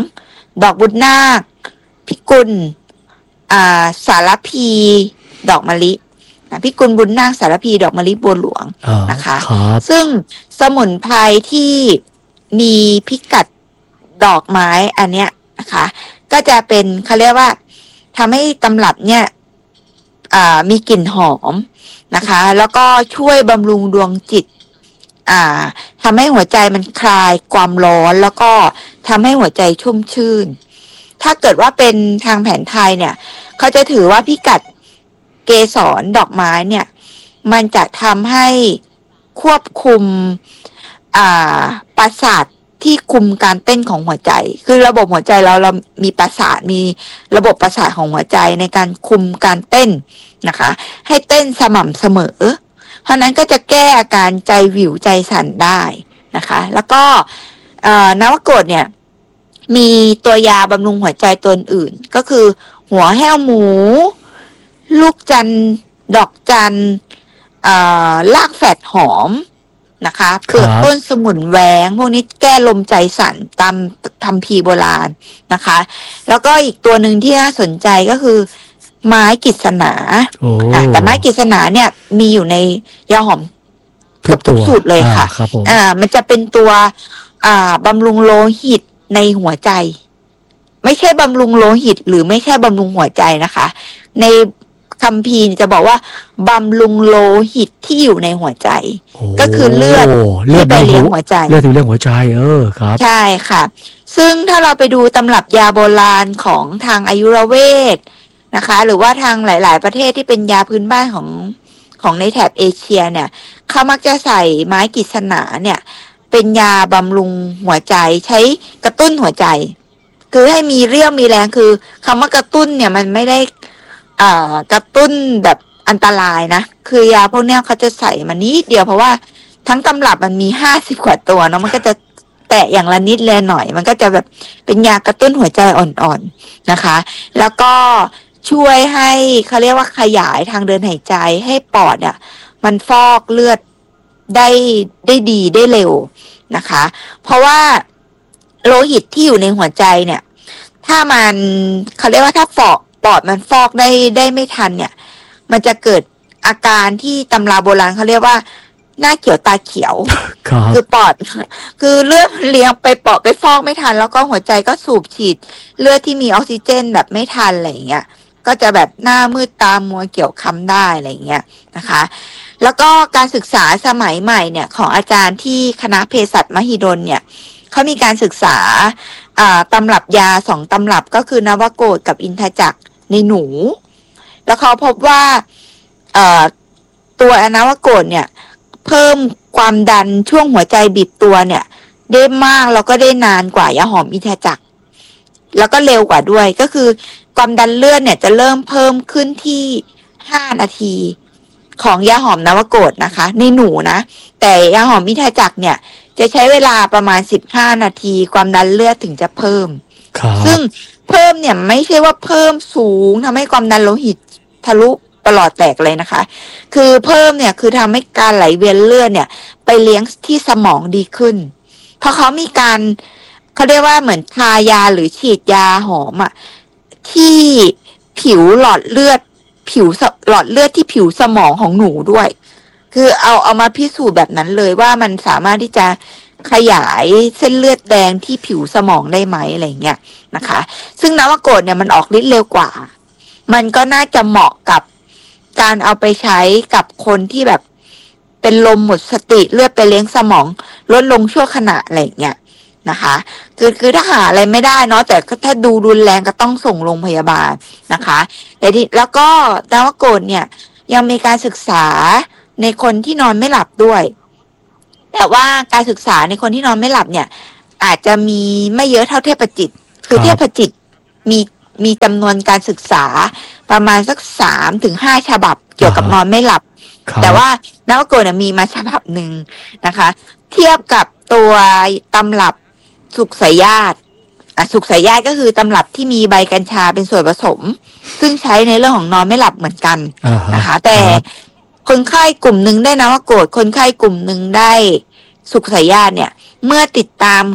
ดอกบุญนาคพิกุลสารพีดอกมะลิพิกุลบุญนาคสารพีดอกมะลิบัวหลวงนะคะซึ่งสมุนไพรที่มีพิกัดดอกไม้อันเนี้ยนะคะก็จะเป็นเขาเรียกว่าทำให้ตำรับเนี่ยมีกลิ่นหอมนะคะแล้วก็ช่วยบำรุงดวงจิตทำให้หัวใจมันคลายความร้อนแล้วก็ทำให้หัวใจชุ่มชื่นถ้าเกิดว่าเป็นทางแผนไทยเนี่ยเขาจะถือว่าพิกัดเกสรดอกไม้เนี่ยมันจะทำให้ควบคุมประสาทที่คุมการเต้นของหัวใจคือระบบหัวใจเรามีประสาทมีระบบประสาทของหัวใจในการคุมการเต้นนะคะให้เต้นสม่ำเสมอเพราะนั้นก็จะแก้อาการใจวิวใจสั่นได้นะคะแล้วก็นวโกฏเนี่ยมีตัวยาบำรุงหัวใจตัวอื่นก็คือหัวแห้วหมูลูกจันดอกจันรากแฝดหอมนะคะเปลือกต้นสมุนแหวงพวกนี้แก้ลมใจสั่นตามคัมภีร์โบราณนะคะแล้วก็อีกตัวหนึ่งที่น่าสนใจก็คือไม้กฤษณาแต่ไม้กฤษณาเนี่ยมีอยู่ในยาหอมทุกสูตรเลยค่ะมันจะเป็นตัวบำรุงโลหิตในหัวใจไม่ใช่บำรุงโลหิตหรือไม่ใช่บำรุงหัวใจนะคะในคัมภีร์จะบอกว่าบำรุงโลหิตที่อยู่ในหัวใจก็คือเลือดที่ไปเลี้ยงหัวใจเลือดที่เลี้ยงหัวใจครับใช่ค่ะซึ่งถ้าเราไปดูตำรับยาโบราณของทางอายุรเวทนะคะหรือว่าทางหลายๆประเทศที่เป็นยาพื้นบ้านของในแถบเอเชียเนี่ยเขามักจะใส่ไม้กฤษณาเนี่ยเป็นยาบำรุงหัวใจใช้กระตุ้นหัวใจคือให้มีเรี่ยวมีแรงคือคำว่ากระตุ้นเนี่ยมันไม่ได้กระตุ้นแบบอันตรายนะคือยาพวกเนี้ยเขาจะใส่มานิดเดียวเพราะว่าทั้งตำรับมันมี50 กว่าตัวเนาะมันก็จะแตะอย่างละนิดแลหน่อยมันก็จะแบบเป็นยากระตุ้นหัวใจอ่อนๆนะคะแล้วก็ช่วยให้เขาเรียกว่าขยายทางเดินหายใจให้ปอดเนี่ยมันฟอกเลือดได้ดีได้เร็วนะคะเพราะว่าโลหิตที่อยู่ในหัวใจเนี่ยถ้ามันเขาเรียกว่าถ้าปอดมันฟอกได้ไม่ทันเนี่ยมันจะเกิดอาการที่ตำราโบราณเขาเรียกว่าหน้าเขียวตาเขียวคือปอดคือเลือดเลี้ยงไปปอดไปฟอกไม่ทันแล้วก็หัวใจก็สูบฉีดเลือดที่มีออกซิเจนแบบไม่ทันอะไรอย่างเงี้ยก็จะแบบหน้ามืดตามัวเกี่ยวค้ำได้อะไรอย่างเงี้ยนะคะแล้วก็การศึกษาสมัยใหม่เนี่ยของอาจารย์ที่คณะเภสัชมหิดลเนี่ยเขามีการศึกษาตำรับยา2 ตำรับก็คือนวโกฏกับอินทจักรในหนูแล้วเขาพบว่าตัวนวโกฏเนี่ยเพิ่มความดันช่วงหัวใจบีบตัวเนี่ยได้มากแล้วก็ได้นานกว่ายาหอมอินทจักรแล้วก็เร็วกว่าด้วยก็คือความดันเลือดเนี่ยจะเริ่มเพิ่มขึ้นที่5 นาทีของยาหอมนวโกฏนะคะในหนูนะแต่ยาหอมอินทจักรเนี่ยจะใช้เวลาประมาณ15 นาทีความดันเลือดถึงจะเพิ่มซึ่งเพิ่มเนี่ยไม่ใช่ว่าเพิ่มสูงทำให้ความดันโลหิตทะลุปลอดแตกเลยนะคะคือเพิ่มเนี่ยคือทำให้การไหลเวียนเลือดเนี่ยไปเลี้ยงที่สมองดีขึ้นเพราะเขามีการเขาเรียกว่าเหมือนทายาหรือฉีดยาหอมอ่ะที่ผิวหลอดเลือดที่ผิวสมองของหนูด้วยคือเอามาพิสูจน์แบบนั้นเลยว่ามันสามารถที่จะขยายเส้นเลือดแดงที่ผิวสมองได้ไหมอะไรเงี้ยนะคะซึ่งนวโกฏเนี่ยมันออกฤทธิ์เร็วกว่ามันก็น่าจะเหมาะกับการเอาไปใช้กับคนที่แบบเป็นลมหมดสติเลือดไปเลี้ยงสมองลดลงชั่วขณะอะไรเงี้ยนะคะคือถ้าหาอะไรไม่ได้เนาะแต่ถ้าดูรุนแรงก็ต้องส่งโรงพยาบาลนะคะแต่แล้วก็นวโกฏเนี่ยยังมีการศึกษาในคนที่นอนไม่หลับด้วยแต่ว่าการศึกษาในคนที่นอนไม่หลับเนี่ยอาจจะมีไม่เยอะเท่าเทพจิตคือเทพจิตมีจำนวนการศึกษาประมาณสัก3-5 ฉบับเกี่ยวกับนอนไม่หลับแต่ว่านวโกฏมีมาฉบับหนึ่งนะคะเทียบกับตัวตำรับสุขสายญาติสุขสายญาติก็คือตำรับที่มีใบกัญชาเป็นส่วนผสมซึ่งใช้ในเรื่องของนอนไม่หลับเหมือนกันนะคะแต่คนไข้กลุ่มหนึ่งได้นวโกฏคนไข้กลุ่มหนึ่งได้สุขสายญาติเนี่ยเมื่อติดตาม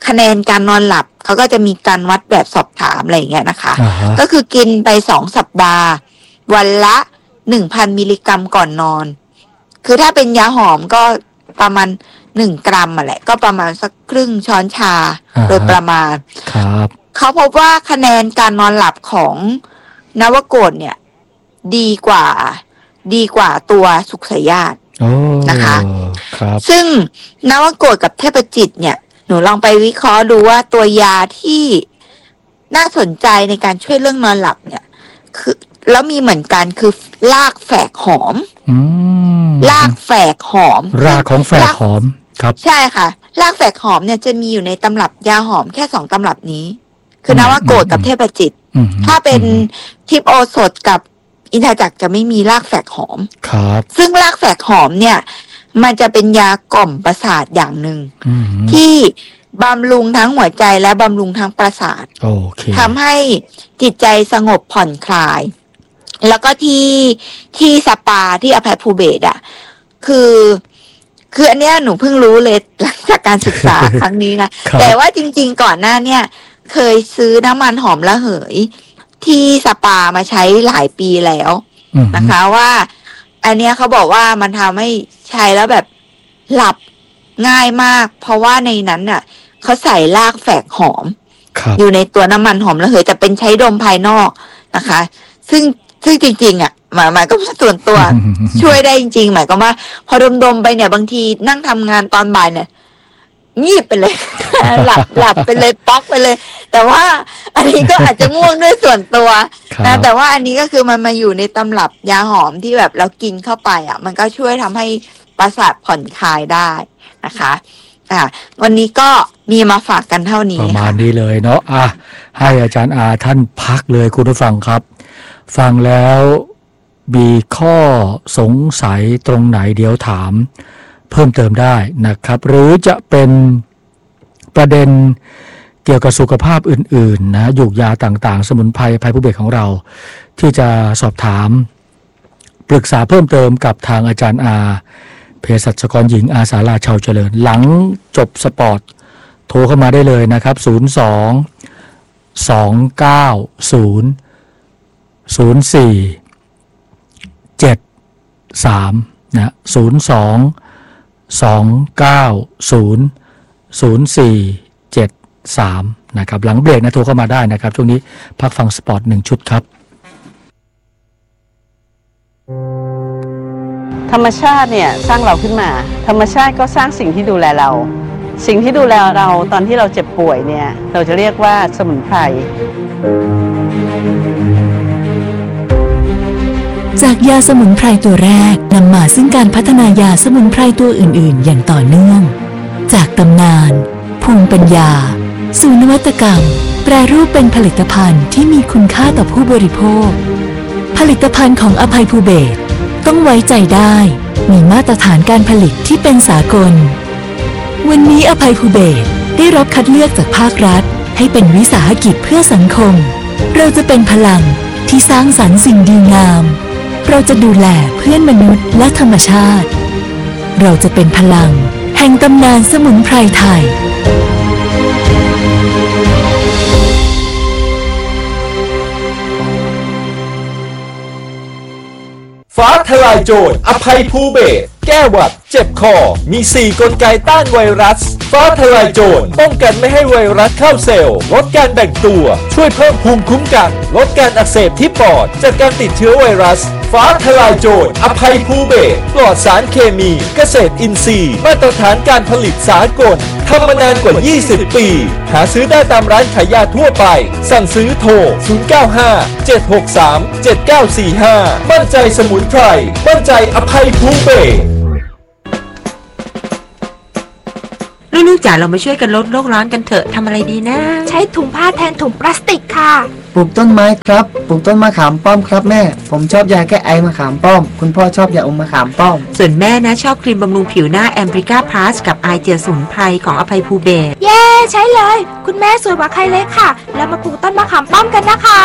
คะแนนการนอนหลับเขาก็จะมีการวัดแบบสอบถามอะไรอย่างเงี้ยนะคะ ก็คือกินไป2 สัปดาห์วันละ 1,000 มิลลิกรัมก่อนนอนคือถ้าเป็นยาหอมก็ประมาณ1 กรัมแหละก็ประมาณสักครึ่งช้อนชาโดยประมาณครับเขาพบว่าคะแนนการนอนหลับของนวโกฏเนี่ยดีกว่าตัวสุขสยาตนะคะซึ่งนวโกฏกับเทพจิตเนี่ยหนูลองไปวิเคราะห์ดูว่าตัวยาที่น่าสนใจในการช่วยเรื่องนอนหลับเนี่ยคือแล้วมีเหมือนกันคือรากแฝกหอมรากแฝกหอมรากของแฝกหอมครับใช่ค่ะรากแฝกหอมเนี่ยจะมีอยู่ในตำรับยาหอมแค่2 ตำรับนี้คือนวโกฏกับเทพจิตถ้าเป็นทิพย์โอสถกับอินทจักรจะไม่มีรากแฝกหอมครับซึ่งรากแฝกหอมเนี่ยมันจะเป็นยากล่อมประสาทอย่างหนึ่งที่บำรุงทั้งหัวใจและบำรุงทั้งประสาททำให้จิตใจสงบผ่อนคลายแล้วก็ที่สปาที่อภัยภูเบศอ่ะคืออันเนี้ยหนูเพิ่งรู้เลยหลังจากการศึกษา ครั้งนี้นะ แต่ว่าจริงๆก่อนหน้าเนี่ยเคยซื้อน้ำมันหอมระเหยที่สปามาใช้หลายปีแล้วนะคะว่าอันเนี้ยเขาบอกว่ามันทำให้ใช้แล้วแบบหลับง่ายมากเพราะว่าในนั้นน่ะเขาใส่รากแฝกหอมอยู่ในตัวน้ำมันหอมระเหยแต่เป็นใช้ดมภายนอกนะคะซึ่งจริงๆอ่ะหมายก็ส่วนตัว ช่วยได้จริงๆหมายก็ว่าพอดมไปเนี่ยบางทีนั่งทำงานตอนบ่ายเนี่ยงีบไปเลย หลับไปเลยป๊อกไปเลยแต่ว่าอันนี้ก็อาจจะง่วงด้วยส่วนตัวนะแต่ว่าอันนี้ก็คือมันมาอยู่ในตำรับยาหอมที่แบบเรากินเข้าไปอ่ะมันก็ช่วยทำให้ประสาทผ่อนคลายได้นะคะวันนี้ก็มีมาฝากกันเท่านี้ประมาณนี้เลยเนาะให้อาจารย์อาท่านพักเลยคุณผู้ฟังครับฟังแล้วมีข้อสงสัยตรงไหนเดี๋ยวถามเพิ่มเติมได้นะครับหรือจะเป็นประเด็นเกี่ยวกับสุขภาพอื่นๆนะยูกยาต่างๆสมุนไพรภัยภูเบศของเราที่จะสอบถามปรึกษาเพิ่มเติมกับทางอาจารย์อาเภสัชกรหญิงอาสาราชาวเจริญหลังจบสปอร์ตโทรเข้ามาได้เลยนะครับ02-290-0473นะ02-290-0473นะครับหลังเบรกนะโทรเข้ามาได้นะครับช่วงนี้พักฟังสปอร์ต1 ชุดครับธรรมชาติเนี่ยสร้างเราขึ้นมาธรรมชาติก็สร้างสิ่งที่ดูแลเราสิ่งที่ดูแลเราตอนที่เราเจ็บป่วยเนี่ยเราจะเรียกว่าสมุนไพรจากยาสมุนไพรตัวแรกนำมาซึ่งการพัฒนายาสมุนไพรตัวอื่นๆอย่างต่อเนื่องจากตำนานภูมิปัญญาสู่นวัตกรรมแปรรูปเป็นผลิตภัณฑ์ที่มีคุณค่าต่อผู้บริโภคผลิตภัณฑ์ของอภัยภูเบศรต้องไว้ใจได้มีมาตรฐานการผลิตที่เป็นสากลวันนี้อภัยภูเบศรได้รับคัดเลือกจากภาครัฐให้เป็นวิสาหกิจเพื่อสังคมเราจะเป็นพลังที่สร้างสรรค์สิ่งดีงามเราจะดูแลเพื่อนมนุษย์และธรรมชาติเราจะเป็นพลังแห่งตำนานสมุนไพรไทยฟ้าทลายโจรอภัยภูเบศรแก้หวัดเจ็บคอมี4กลไกต้านไวรัสฟ้าทลายโจรป้องกันไม่ให้ไวรัสเข้าเซลล์ลดการแบ่งตัวช่วยเพิ่มภูมิคุ้มกันลดการอักเสบที่ปอดจากการติดเชื้อไวรัสฟ้าทลายโจรอภัยภูเบศรปลอดสารเคมีเกษตรอินทรีย์มาตรฐานการผลิตสากลทำมานานกว่า20 ปีหาซื้อได้ตามร้านขายยาทั่วไปสั่งซื้อโทร095-763-7945มั่นใจสมุนไพรมั่นใจอภัยภูเบศรลูกๆจ๋าเรามาช่วยกันลดโลกร้อนกันเถอะทำอะไรดีนะใช้ถุงผ้าแทนถุงพลาสติกค่ะปลูกต้นไม้ครับปลูกต้นมะขามป้อมครับแม่ผมชอบยาแก้ไอมะขามป้อมคุณพ่อชอบยาอมมะขามป้อมส่วนแม่นะชอบครีมบำรุงผิวหน้าแอมบริก้าพลัสกับไอเจลสมุนไพรของอภัยภูเบศรเย้ใช้เลยคุณแม่สวยกว่าใครเลยค่ะแล้วมาปลูกต้นมะขามป้อมกันนะคะ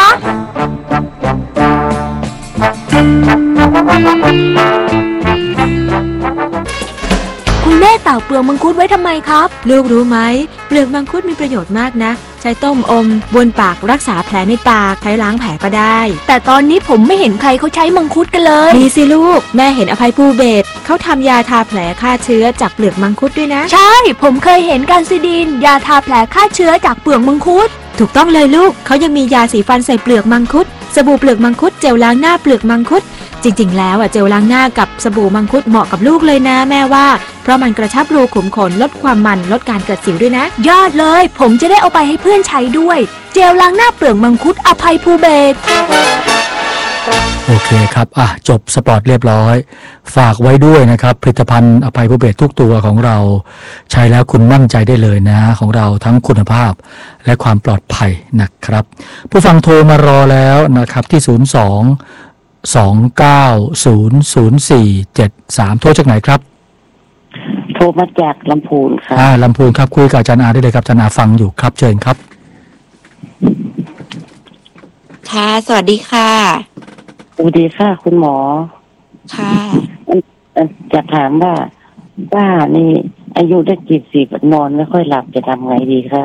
คุณแม่ตากเปลือกมังคุดไว้ทำไมครับลูกรู้ไหมเปลือกมังคุดมีประโยชน์มากนะใช้ต้มอมบนปากรักษาแผลในปากใช้ล้างแผลก็ได้แต่ตอนนี้ผมไม่เห็นใครเขาใช้มังคุดกันเลยมีสิลูกแม่เห็นอภัยภูเบศรเขาทำยาทาแผลฆ่าเชื้อจากเปลือกมังคุดด้วยนะใช่ผมเคยเห็นการซิดีนยาทาแผลฆ่าเชื้อจากเปลือกมังคุดถูกต้องเลยลูกเขายังมียาสีฟันใส่เปลือกมังคุดสบู่เปลือกมังคุดเจลล้างหน้าเปลือกมังคุดจริงๆแล้วเจลล้างหน้ากับสบู่มังคุดเหมาะกับลูกเลยนะแม่ว่าเพราะมันกระชับรูขุมขนลดความมันลดการเกิดสิวด้วยนะยอดเลยผมจะได้เอาไปให้เพื่อนใช้ด้วยเจลล้างหน้าเปลือกมังคุดอภัยภูเบศรโอเคครับจบสปอร์ตเรียบร้อยฝากไว้ด้วยนะครับผลิตภัณฑ์อภัยภูเบศรทุกตัวของเราใช้แล้วคุณมั่นใจได้เลยนะของเราทั้งคุณภาพและความปลอดภัยนะครับผู้ฟังโทรมารอแล้วนะครับที่02-290-0473โทรจากไหนครับโทรมาจากลำพูนค่ะลำพูนครับคุยกับอาจารย์อาได้เลยครับอาจารย์อาฟังอยู่ครับเชิญครับค่ะสวัสดีค่ะสวัสดีค่ะคุณหมอค่ะจะถามว่านี่อายุได้70นอนไม่ค่อยหลับจะทำไงดีคะ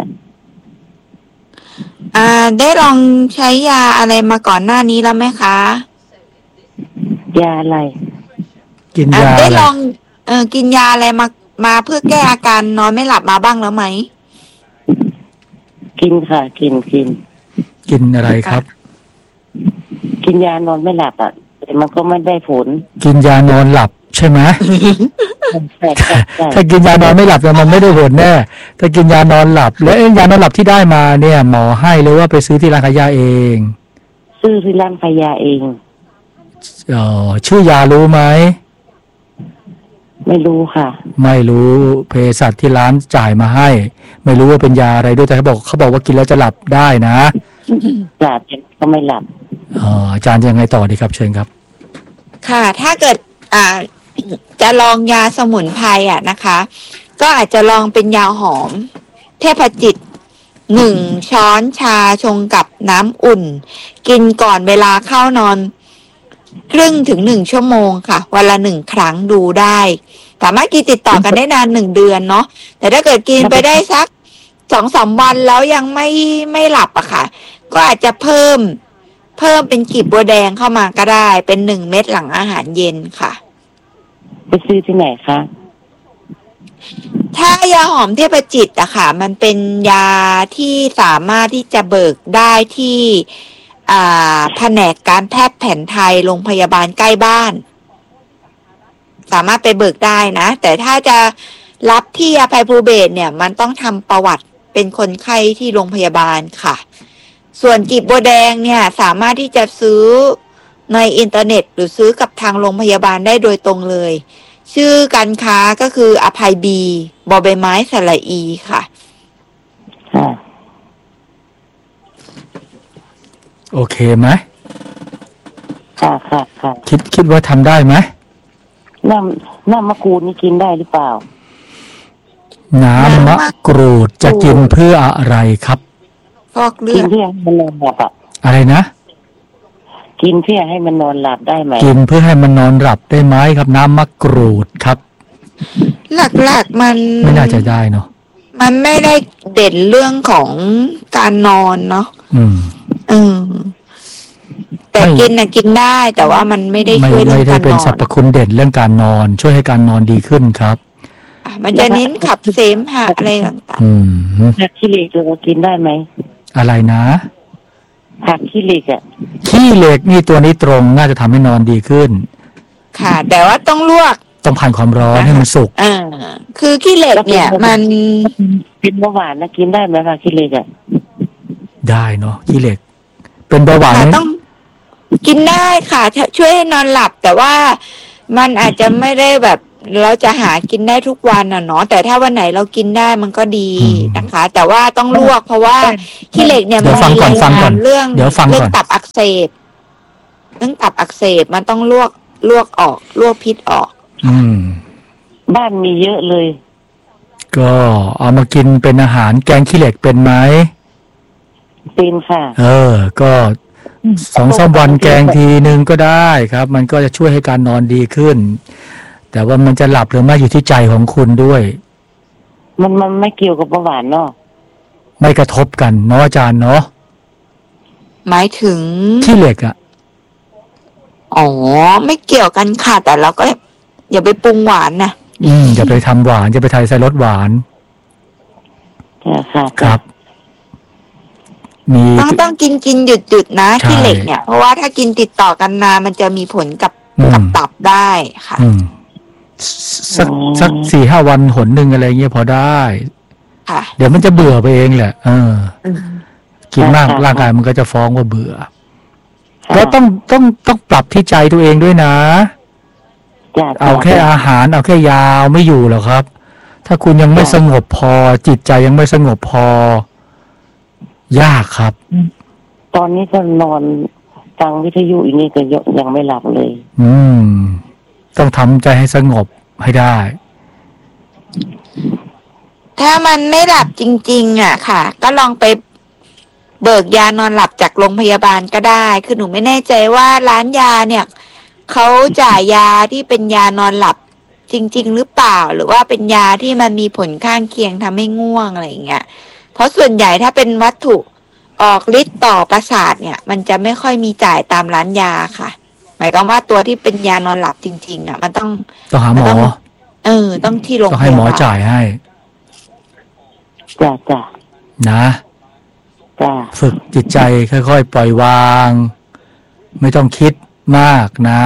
ได้ลองใช้ยาอะไรมาก่อนหน้านี้แล้วไหมคะยาอะไรกินยาได้ลองกินยาอะไรมาเพื่อแก้อาการนอนไม่หลับมาบ้างแล้วไหมกินค่ะกินอะไรครับกินยานอนไม่หลับแต่มันก็ไม่ได้ผลกินยานอนหลับใช่ไหม ถ้ากินยานอนไม่หลับมันไม่ได้ผลแน่ถ้ากินยานอนหลับแล้วยานอนหลับที่ได้มาเนี่ยหมอให้หรือว่าไปซื้อที่ร้านขายยาเองซื้อที่ร้านขายยาเองชื่อยารู้ไหมไม่รู้ค่ะไม่รู้เภสัชที่ร้านจ่ายมาให้ไม่รู้ว่าเป็นยาอะไรด้วยแต่เขาบอกว่ากินแล้วจะหลับได้นะหลับก็ไม่หลับอาจารย์ยังไงต่อดีครับเชิญครับค่ะถ้าเกิดจะลองยาสมุนไพรนะคะก็อาจจะลองเป็นยาหอมเทพจิต1 ช้อนชาชงกับน้ำอุ่นกินก่อนเวลาเข้านอนครึ่งถึง1 ชั่วโมงค่ะวันละ1 ครั้งดูได้สามารถกินติดต่อกันได้นาน1 เดือนเนาะแต่ถ้าเกิดกินไปได้สัก 2-3 วันแล้วยังไม่หลับค่ะก็อาจจะเพิ่มเป็นกลีบบัวแดงเข้ามาก็ได้เป็น1 เม็ดหลังอาหารเย็นค่ะไปซื้อที่ไหนคะถ้ายาหอมเทพจิตค่ะมันเป็นยาที่สามารถที่จะเบิกได้ที่แผนกการแพทย์แผนไทยโรงพยาบาลใกล้บ้านสามารถไปเบิกได้นะแต่ถ้าจะรับที่อภัยภูเบศรเนี่ยมันต้องทำประวัติเป็นคนไข้ที่โรงพยาบาลค่ะส่วนกลีบบัวแดงเนี่ยสามารถที่จะซื้อในอินเทอร์เน็ตหรือซื้อกับทางโรงพยาบาลได้โดยตรงเลยชื่อการค้าก็คืออภัยบีบอใบไม้สระอีค่ะโอเคไหมค่ะคิดว่าทำได้ไหมน้ำมะกรูดนี่กินได้หรือเปล่าน้ำมะกรูดจะกินเพื่ออะไรครับฟอกเลือดกินเพื่อให้มันนอนหลับอะไรนะกินเพื่อให้มันนอนหลับได้ไหมกินเพื่อให้มันนอนหลับได้ไหมครับน้ำมะกรูดครับหลักๆมันไม่น่าจะได้เนาะมันไม่ได้เด่นเรื่องของการนอนเนาะแต่กินได้แต่ว่ามันไม่ได้ช่วยเรื่องการนอนไม่ได้เป็นสรรพคุณเด่นเรื่องการนอนช่วยให้การนอนดีขึ้นครับมันจะเน้นขับเสมหะอะไรต่างๆผักขี้เหล็กเรากินได้ไหมอะไรนะผักขี้เหล็กขี้เหล็กนี่ตัวนี้ตรงน่าจะทำให้นอนดีขึ้นค่ะแต่ว่าต้องลวกต้องผ่านความร้อนให้มันสุกคือขี้เหล็กเนี่ยมันเป็นเบาหวานนะกินได้ไหมคะขี้เหล็กได้เนาะขี้เหล็กเป็นเบาหวานต้องกินได้ค่ะช่วยให้นอนหลับแต่ว่ามันอาจจะไม่ได้แบบเราจะหากินได้ทุกวันเนาะแต่ถ้าวันไหนเรากินได้มันก็ดีนะคะแต่ว่าต้องลวกเพราะว่าขี้เหล็กเนี่ยมันมีรายงานเรื่องตับอักเสบมันต้องลวกออกลวกพิษออกบ้านมีเยอะเลยก็เอามากินเป็นอาหารแกงขี้เหล็กเป็นไหมเป็นค่ะก็2-3 วันแกงทีนึงก็ได้ครับมันก็จะช่วยให้การนอนดีขึ้นแต่ว่ามันจะหลับหรือไม่อยู่ที่ใจของคุณด้วยมันไม่เกี่ยวกับเบาหวานเนาะไม่กระทบกันเนาะอาจารย์เนาะหมายถึงขี้เหล็กอ่ะอ๋อไม่เกี่ยวกันค่ะแต่เราก็อย่าไปปรุงหวานนะอย่าไปทำหวานอย่าไปใส่รสหวานครับต้องกินหยุดนะขี้เหล็กเนี่ยเพราะว่าถ้ากินติดต่อกันนานมันจะมีผลกับตับได้ค่ะสัก 4-5 วันหนหนึ่งอะไรเงี้ยพอได้เดี๋ยวมันจะเบื่อไปเองแหละกินมากร่างกายมันก็จะฟ้องว่าเบื่อแล้วต้องปรับที่ใจตัวเองด้วยนะเอาแค่อาหารเอาแค่ยาไม่อยู่หรอกครับถ้าคุณยังไม่สงบพอจิตใจยังไม่สงบพอยากครับตอนนี้ก็นอนฟังวิทยุอีกนี่ก็ยังไม่หลับเลยต้องทำใจให้สงบให้ได้ถ้ามันไม่หลับจริงๆอ่ะค่ะก็ลองไปเบิกยานอนหลับจากโรงพยาบาลก็ได้คือหนูไม่แน่ใจว่าร้านยาเนี่ยเขาจ่ายยาที่เป็นยานอนหลับจริงๆหรือเปล่าหรือว่าเป็นยาที่มันมีผลข้างเคียงทำให้ง่วงอะไรอย่างเงี้ยเพราะส่วนใหญ่ถ้าเป็นวัตถุออกฤทธิ์ต่อประสาทเนี่ยมันจะไม่ค่อยมีจ่ายตามร้านยาค่ะหมายความว่าตัวที่เป็นยานอนหลับจริงๆอ่ะมันต้องหาหมอต้องที่โรงพยาบาลต้องให้หมอจ่ายให้จ้ะนะฝึกจิตใจค่อยๆปล่อยวางไม่ต้องคิดมากนะ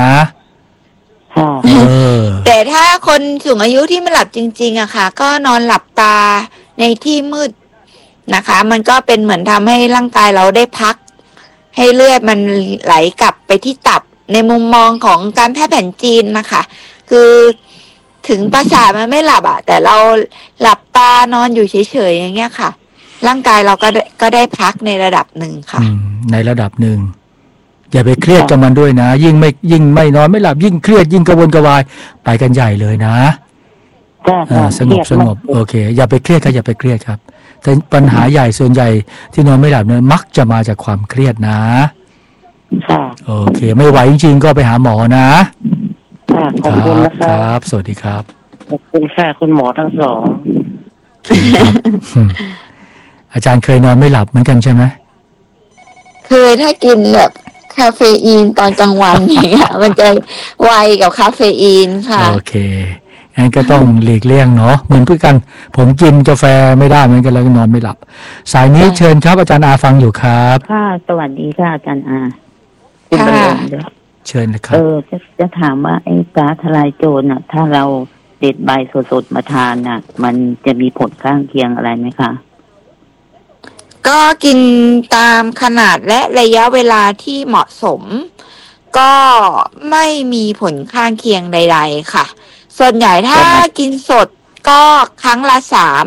แต่ถ้าคนสูงอายุที่ไม่หลับจริงๆอะค่ะก็นอนหลับตาในที่มืดนะคะมันก็เป็นเหมือนทำให้ร่างกายเราได้พักให้เลือดมันไหลกลับไปที่ตับในมุมมองของการแพทย์แผนจีนนะคะคือถึงประสาทมันไม่หลับอะแต่เราหลับตานอนอยู่เฉยๆอย่างเงี้ยค่ะร่างกายเราก็ได้พักในระดับหนึ่งค่ะในระดับหนึ่งอย่าไปเครียดกับมันด้วยนะยิ่งไม่นอนไม่หลับยิ่งเครียดยิ่งกระวนกระวายไปกันใหญ่เลยนะสงบโอเคอย่าไปเครียดครับอย่าไปเครียดครับแต่ปัญหาใหญ่ส่วนใหญ่ที่นอนไม่หลับเนี่ยมักจะมาจากความเครียดนะโอเคไม่ไหวจริงๆก็ไปหาหมอนะขอบคุณนะครับสวัสดีครับขอบคุณค่ะคุณหมอทั้งสองอาจารย์เคยนอนไม่หลับเหมือนกันใช่ไหมเคยถ้ากินแบบคาเฟอีนตอนกลางวันอย่างเงี้ยมันจะไวกับคาเฟอีนค่ะโอเคงั้นก็ต้องหลีกเลี่ยงเนาะเหมือนเพื่อนกันผมกินกาแฟไม่ได้เหมือนกันแล้วก็นอนไม่หลับสายนี้เชิญครับอาจารย์อาฟังอยู่ครับค่ะสวัสดีค่ะอาจารย์อาค่ะเชิญนะครับจะถามว่าไอ้ฟ้าทลายโจรน่ะถ้าเราเด็ดใบสดๆมาทานน่ะมันจะมีผลข้างเคียงอะไรไหมคะก็กินตามขนาดและระยะเวลาที่เหมาะสมก็ไม่มีผลข้างเคียงใดๆค่ะส่วนใหญ่ถ้ากินสดก็ครั้งละ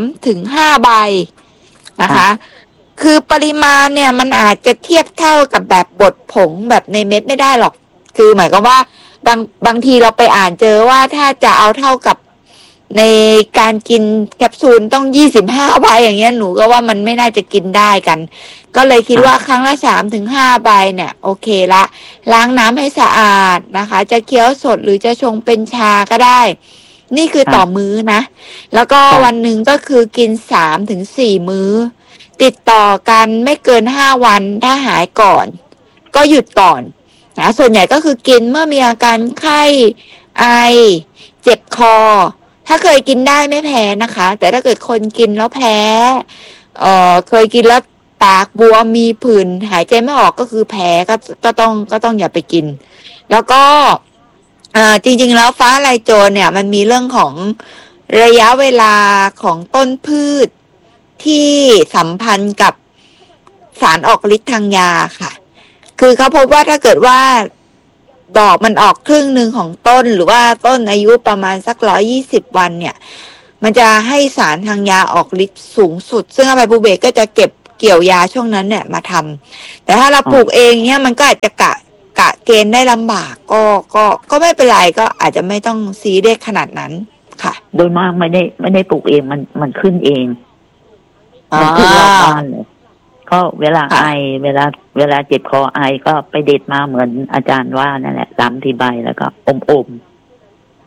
3-5 ใบนะคะคือปริมาณเนี่ยมันอาจจะเทียบเท่ากับแบบบดผงแบบในเม็ดไม่ได้หรอกคือหมายความว่าบางทีเราไปอ่านเจอว่าถ้าจะเอาเท่ากับในการกินแคปซูลต้อง25 ใบอย่างเงี้ยหนูก็ว่ามันไม่น่าจะกินได้กันก็เลยคิดว่าครั้งละ3-5 ใบเนี่ยโอเคละล้างน้ำให้สะอาดนะคะจะเคี้ยวสดหรือจะชงเป็นชาก็ได้นี่คือต่อมื้อนะแล้วก็วันหนึ่งก็คือกิน3-4 มื้อติดต่อกันไม่เกิน5 วันถ้าหายก่อนก็หยุดก่อนนะส่วนใหญ่ก็คือกินเมื่อมีอาการไข้ไอเจ็บคอถ้าเคยกินได้ไม่แพ้นะคะแต่ถ้าเกิดคนกินแล้วแพ้เคยกินแล้วปากบวมมีผื่นหายใจไม่ออกก็คือแพ้ก็ต้องอย่าไปกินแล้วก็จริงๆแล้วฟ้าทลายโจรเนี่ยมันมีเรื่องของระยะเวลาของต้นพืชที่สัมพันธ์กับสารออกฤทธิ์ทางยาค่ะคือเขาพบว่าถ้าเกิดว่าดอกมันออกครึ่งหนึ่งของต้นหรือว่าต้นอายุประมาณสัก120 วันเนี่ยมันจะให้สารทางยาออกฤทธิ์สูงสุดซึ่งอาไพบูเบกก็จะเก็บเกี่ยวยาช่วงนั้นเนี่ยมาทำแต่ถ้าเราปลูกเองเนี่ยมันก็อาจจะกะเกณฑ์ได้ลำบากก็ไม่เป็นไรก็อาจจะไม่ต้องซีเรียสขนาดนั้นค่ะโดยมากไม่ได้ปลูกเองมันขึ้นเองมันขึ้นรอบบ้านเลยก็เวลาไอเวลาเจ็บคอไอก็ไปเด็ดมาเหมือนอาจารย์ว่านั่นแหละ3-4 ใบแล้วก็อม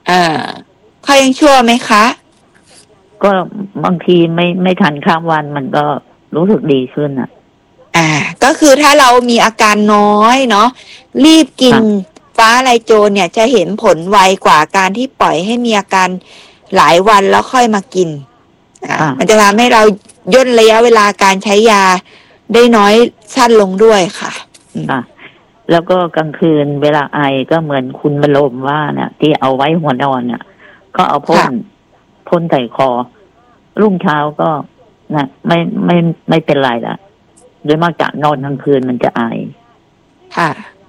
เขายังชั่วไหมคะก็บางทีไม่ทันข้ามวันมันก็รู้สึกดีขึ้นอ่ะก็คือถ้าเรามีอาการน้อยเนาะรีบกินฟ้าทลายโจรเนี่ยจะเห็นผลไวกว่าการที่ปล่อยให้มีอาการหลายวันแล้วค่อยมากินมันจะทำให้เราย่นระยะเวลาการใช้ยาได้น้อยสั้นลงด้วยค่ะแล้วก็กลางคืนเวลาไอก็เหมือนคุณบรมว่าเนี่ยที่เอาไว้หัวนอนเนี่ยก็เอาพ่นใส่คอรุ่งเช้าก็นะไม่เป็นไรละโดยมากจะนอนกลางคืนมันจะไอค่ะ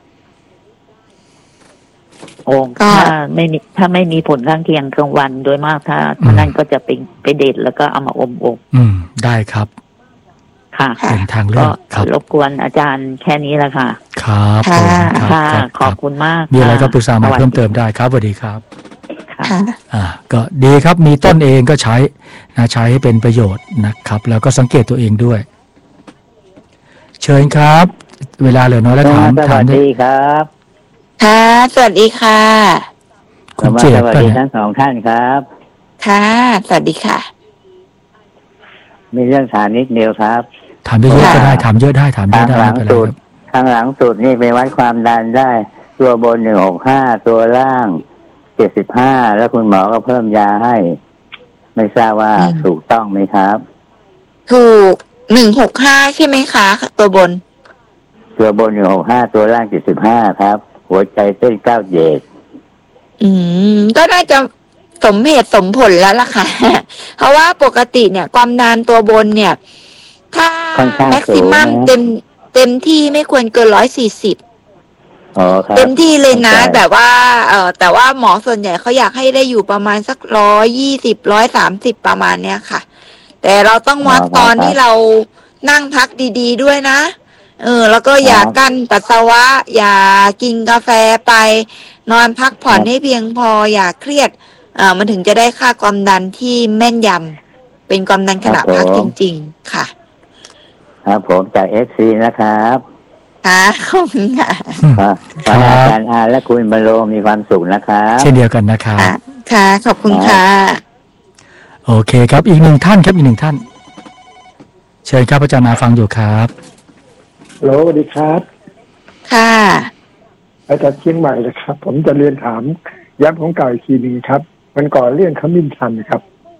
ถ้าไม่มีผลข้างเคียงกลางวันโดยมากถ้านั่นก็จะไปเด็ดแล้วก็เอามาอมได้ครับค่ะเป็นทางเลือกครับรบกวนอาจารย์แค่นี้แหละค่ะครับค่ะขอบคุณมากมีอะไรก็ปรึกษามาเพิ่มเติมได้ครับสวัสดีครับก็ดีครับมีต้นเองก็ใช้ให้เป็นประโยชน์นะครับแล้วก็สังเกตตัวเองด้วยเชิญครับเวลาเหลือน้อยแล้วถามสวัสดีครับค่ะสวัสดีค่ะคุณเจี๊ยบสวัสดีทั้งสองท่านครับค่ะสวัสดีค่ะมีเรื่องถามนิดเดียวครับถามเยอะก็ได้ถามเยอะได้ถามเยอะได้ทางหลังสุดนี่ไปวัดความดันได้ตัวบน165ตัวล่าง75แล้วคุณหมอก็เพิ่มยาให้ไม่ทราบว่าถูกต้องไหมครับถูก165ใช่ไหมคะตัวบน 165ตัวล่าง75ครับหัวใจเต้น9เหตุก็น่าจะสมเหตุสมผลแล้วล่ะค่ะเพราะว่าปกติเนี่ยความดันตัวบนเนี่ยถ้าแม็กซิมัมเต็มที่ไม่ควรเกิน140เต็มที่เลยนะแบบว่าแต่ว่าหมอส่วนใหญ่เขาอยากให้ได้อยู่ประมาณสัก120 130ประมาณเนี้ยค่ะแต่เราต้องวัดตอนที่เรานั่งพักดีๆด้วยนะแล้วก็อย่ากั้นปัสสาวะอย่ากินกาแฟไปนอนพักผ่อนให้เพียงพออย่าเครียดมันถึงจะได้ค่าความดันที่แม่นยำเป็นความดันขณะพักจริงๆค่ะครับผมจาก FC นะครับขอบคุณค่ะอาจารย์และคุณบรรโลมีความสุขนะครับเช่นเดียวกันนะครับค่ะขอบคุณค่ะโอเคครับอีกหนึ่งท่านครับอีกหนึ่งท่านเชิญครับอาจารย์ฟังอยู่ครับฮัลโหลสวัสดีครับค่ะอาจารย์เชียงใหม่นะครับผมจะเรียนถามย้ำของเก่าอีกทีนึงครับมันก่อนเรื่องขมิ้นชันครับ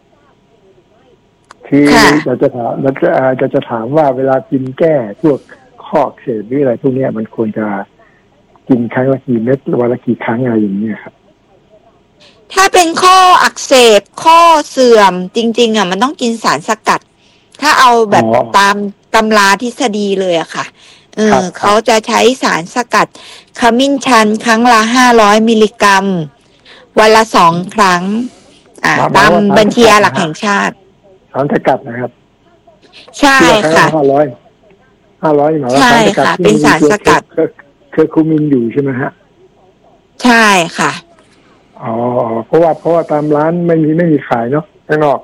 คือเราจะถามว่าเวลากินแก้พวกข้ออักเสบหรืออะไรพวกนี้มันควรจะกินครั้งละกี่เม็ดวันละกี่ครั้งอะไรอย่างนี้ครับถ้าเป็นข้ออักเสบข้อเสื่อมจริงๆมันต้องกินสารสกัดถ้าเอาแบบตามตำราทฤษฎีเลยอะค่ะเขาจะใช้สารสกัดขมิ้นชันครั้งละ500มิลลิกรัมวันละ2 ครั้งตามบัญชียาหลักแห่งชาติสารสกัดนะครับใช่ค่ะ 500หมายว่าใช่ค่ะเป็นสารสกัดเคอร์คูมินอยู่ใช่ไหมฮะใช่ค่ะเพราะว่าตามร้านไม่มีขายเนาะข้างนอก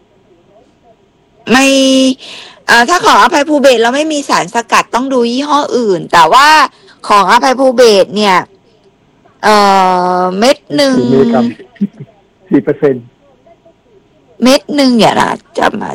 ไม่ถ้าของอภัยภูเบศเราไม่มีสารสกัดต้องดูยี่ห้ออื่นแต่ว่าของอภัยภูเบศเนี่ยเม็ดหนึ่ง 4% เม็ดหนึ่งเนี่ยนะจะมา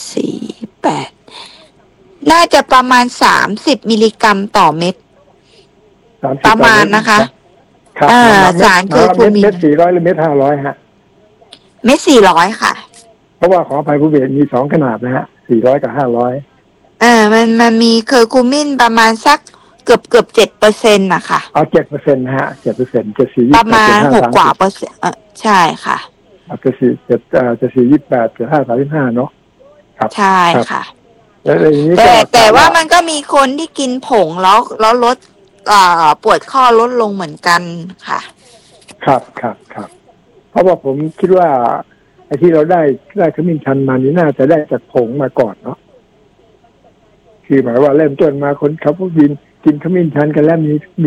748น่าจะประมาณ30มิลลิกรัมต่อเม็ดประมาณนะคะสารคือภูมิเม็ด400หรือเม็ด500ฮะเม็ด400ค่ะเพราะว่าของอภัยภูเบศมี2ขนาดนะฮะ400กับ500 มันมีเคอร์คูมินประมาณสักเกือบ7%นะคะ 7%นะฮะ7% ประมาณ6กว่าเปอร์เซ็นต์ใช่ค่ะ 7.28.535เนาะครับใช่ค่ะแต่ว่ามันก็มีคนที่กินผงแล้วลดปวดข้อลดลงเหมือนกันค่ะครับเพราะว่าผมคิดว่าไอ้ที่เราได้ขมิ้นชันมานี่น่าจะได้จากผงมาก่อนเนาะคือหมายว่าเริ่มต้นมาคนเขาพวกกินขมิ้นชันกันแล้วมี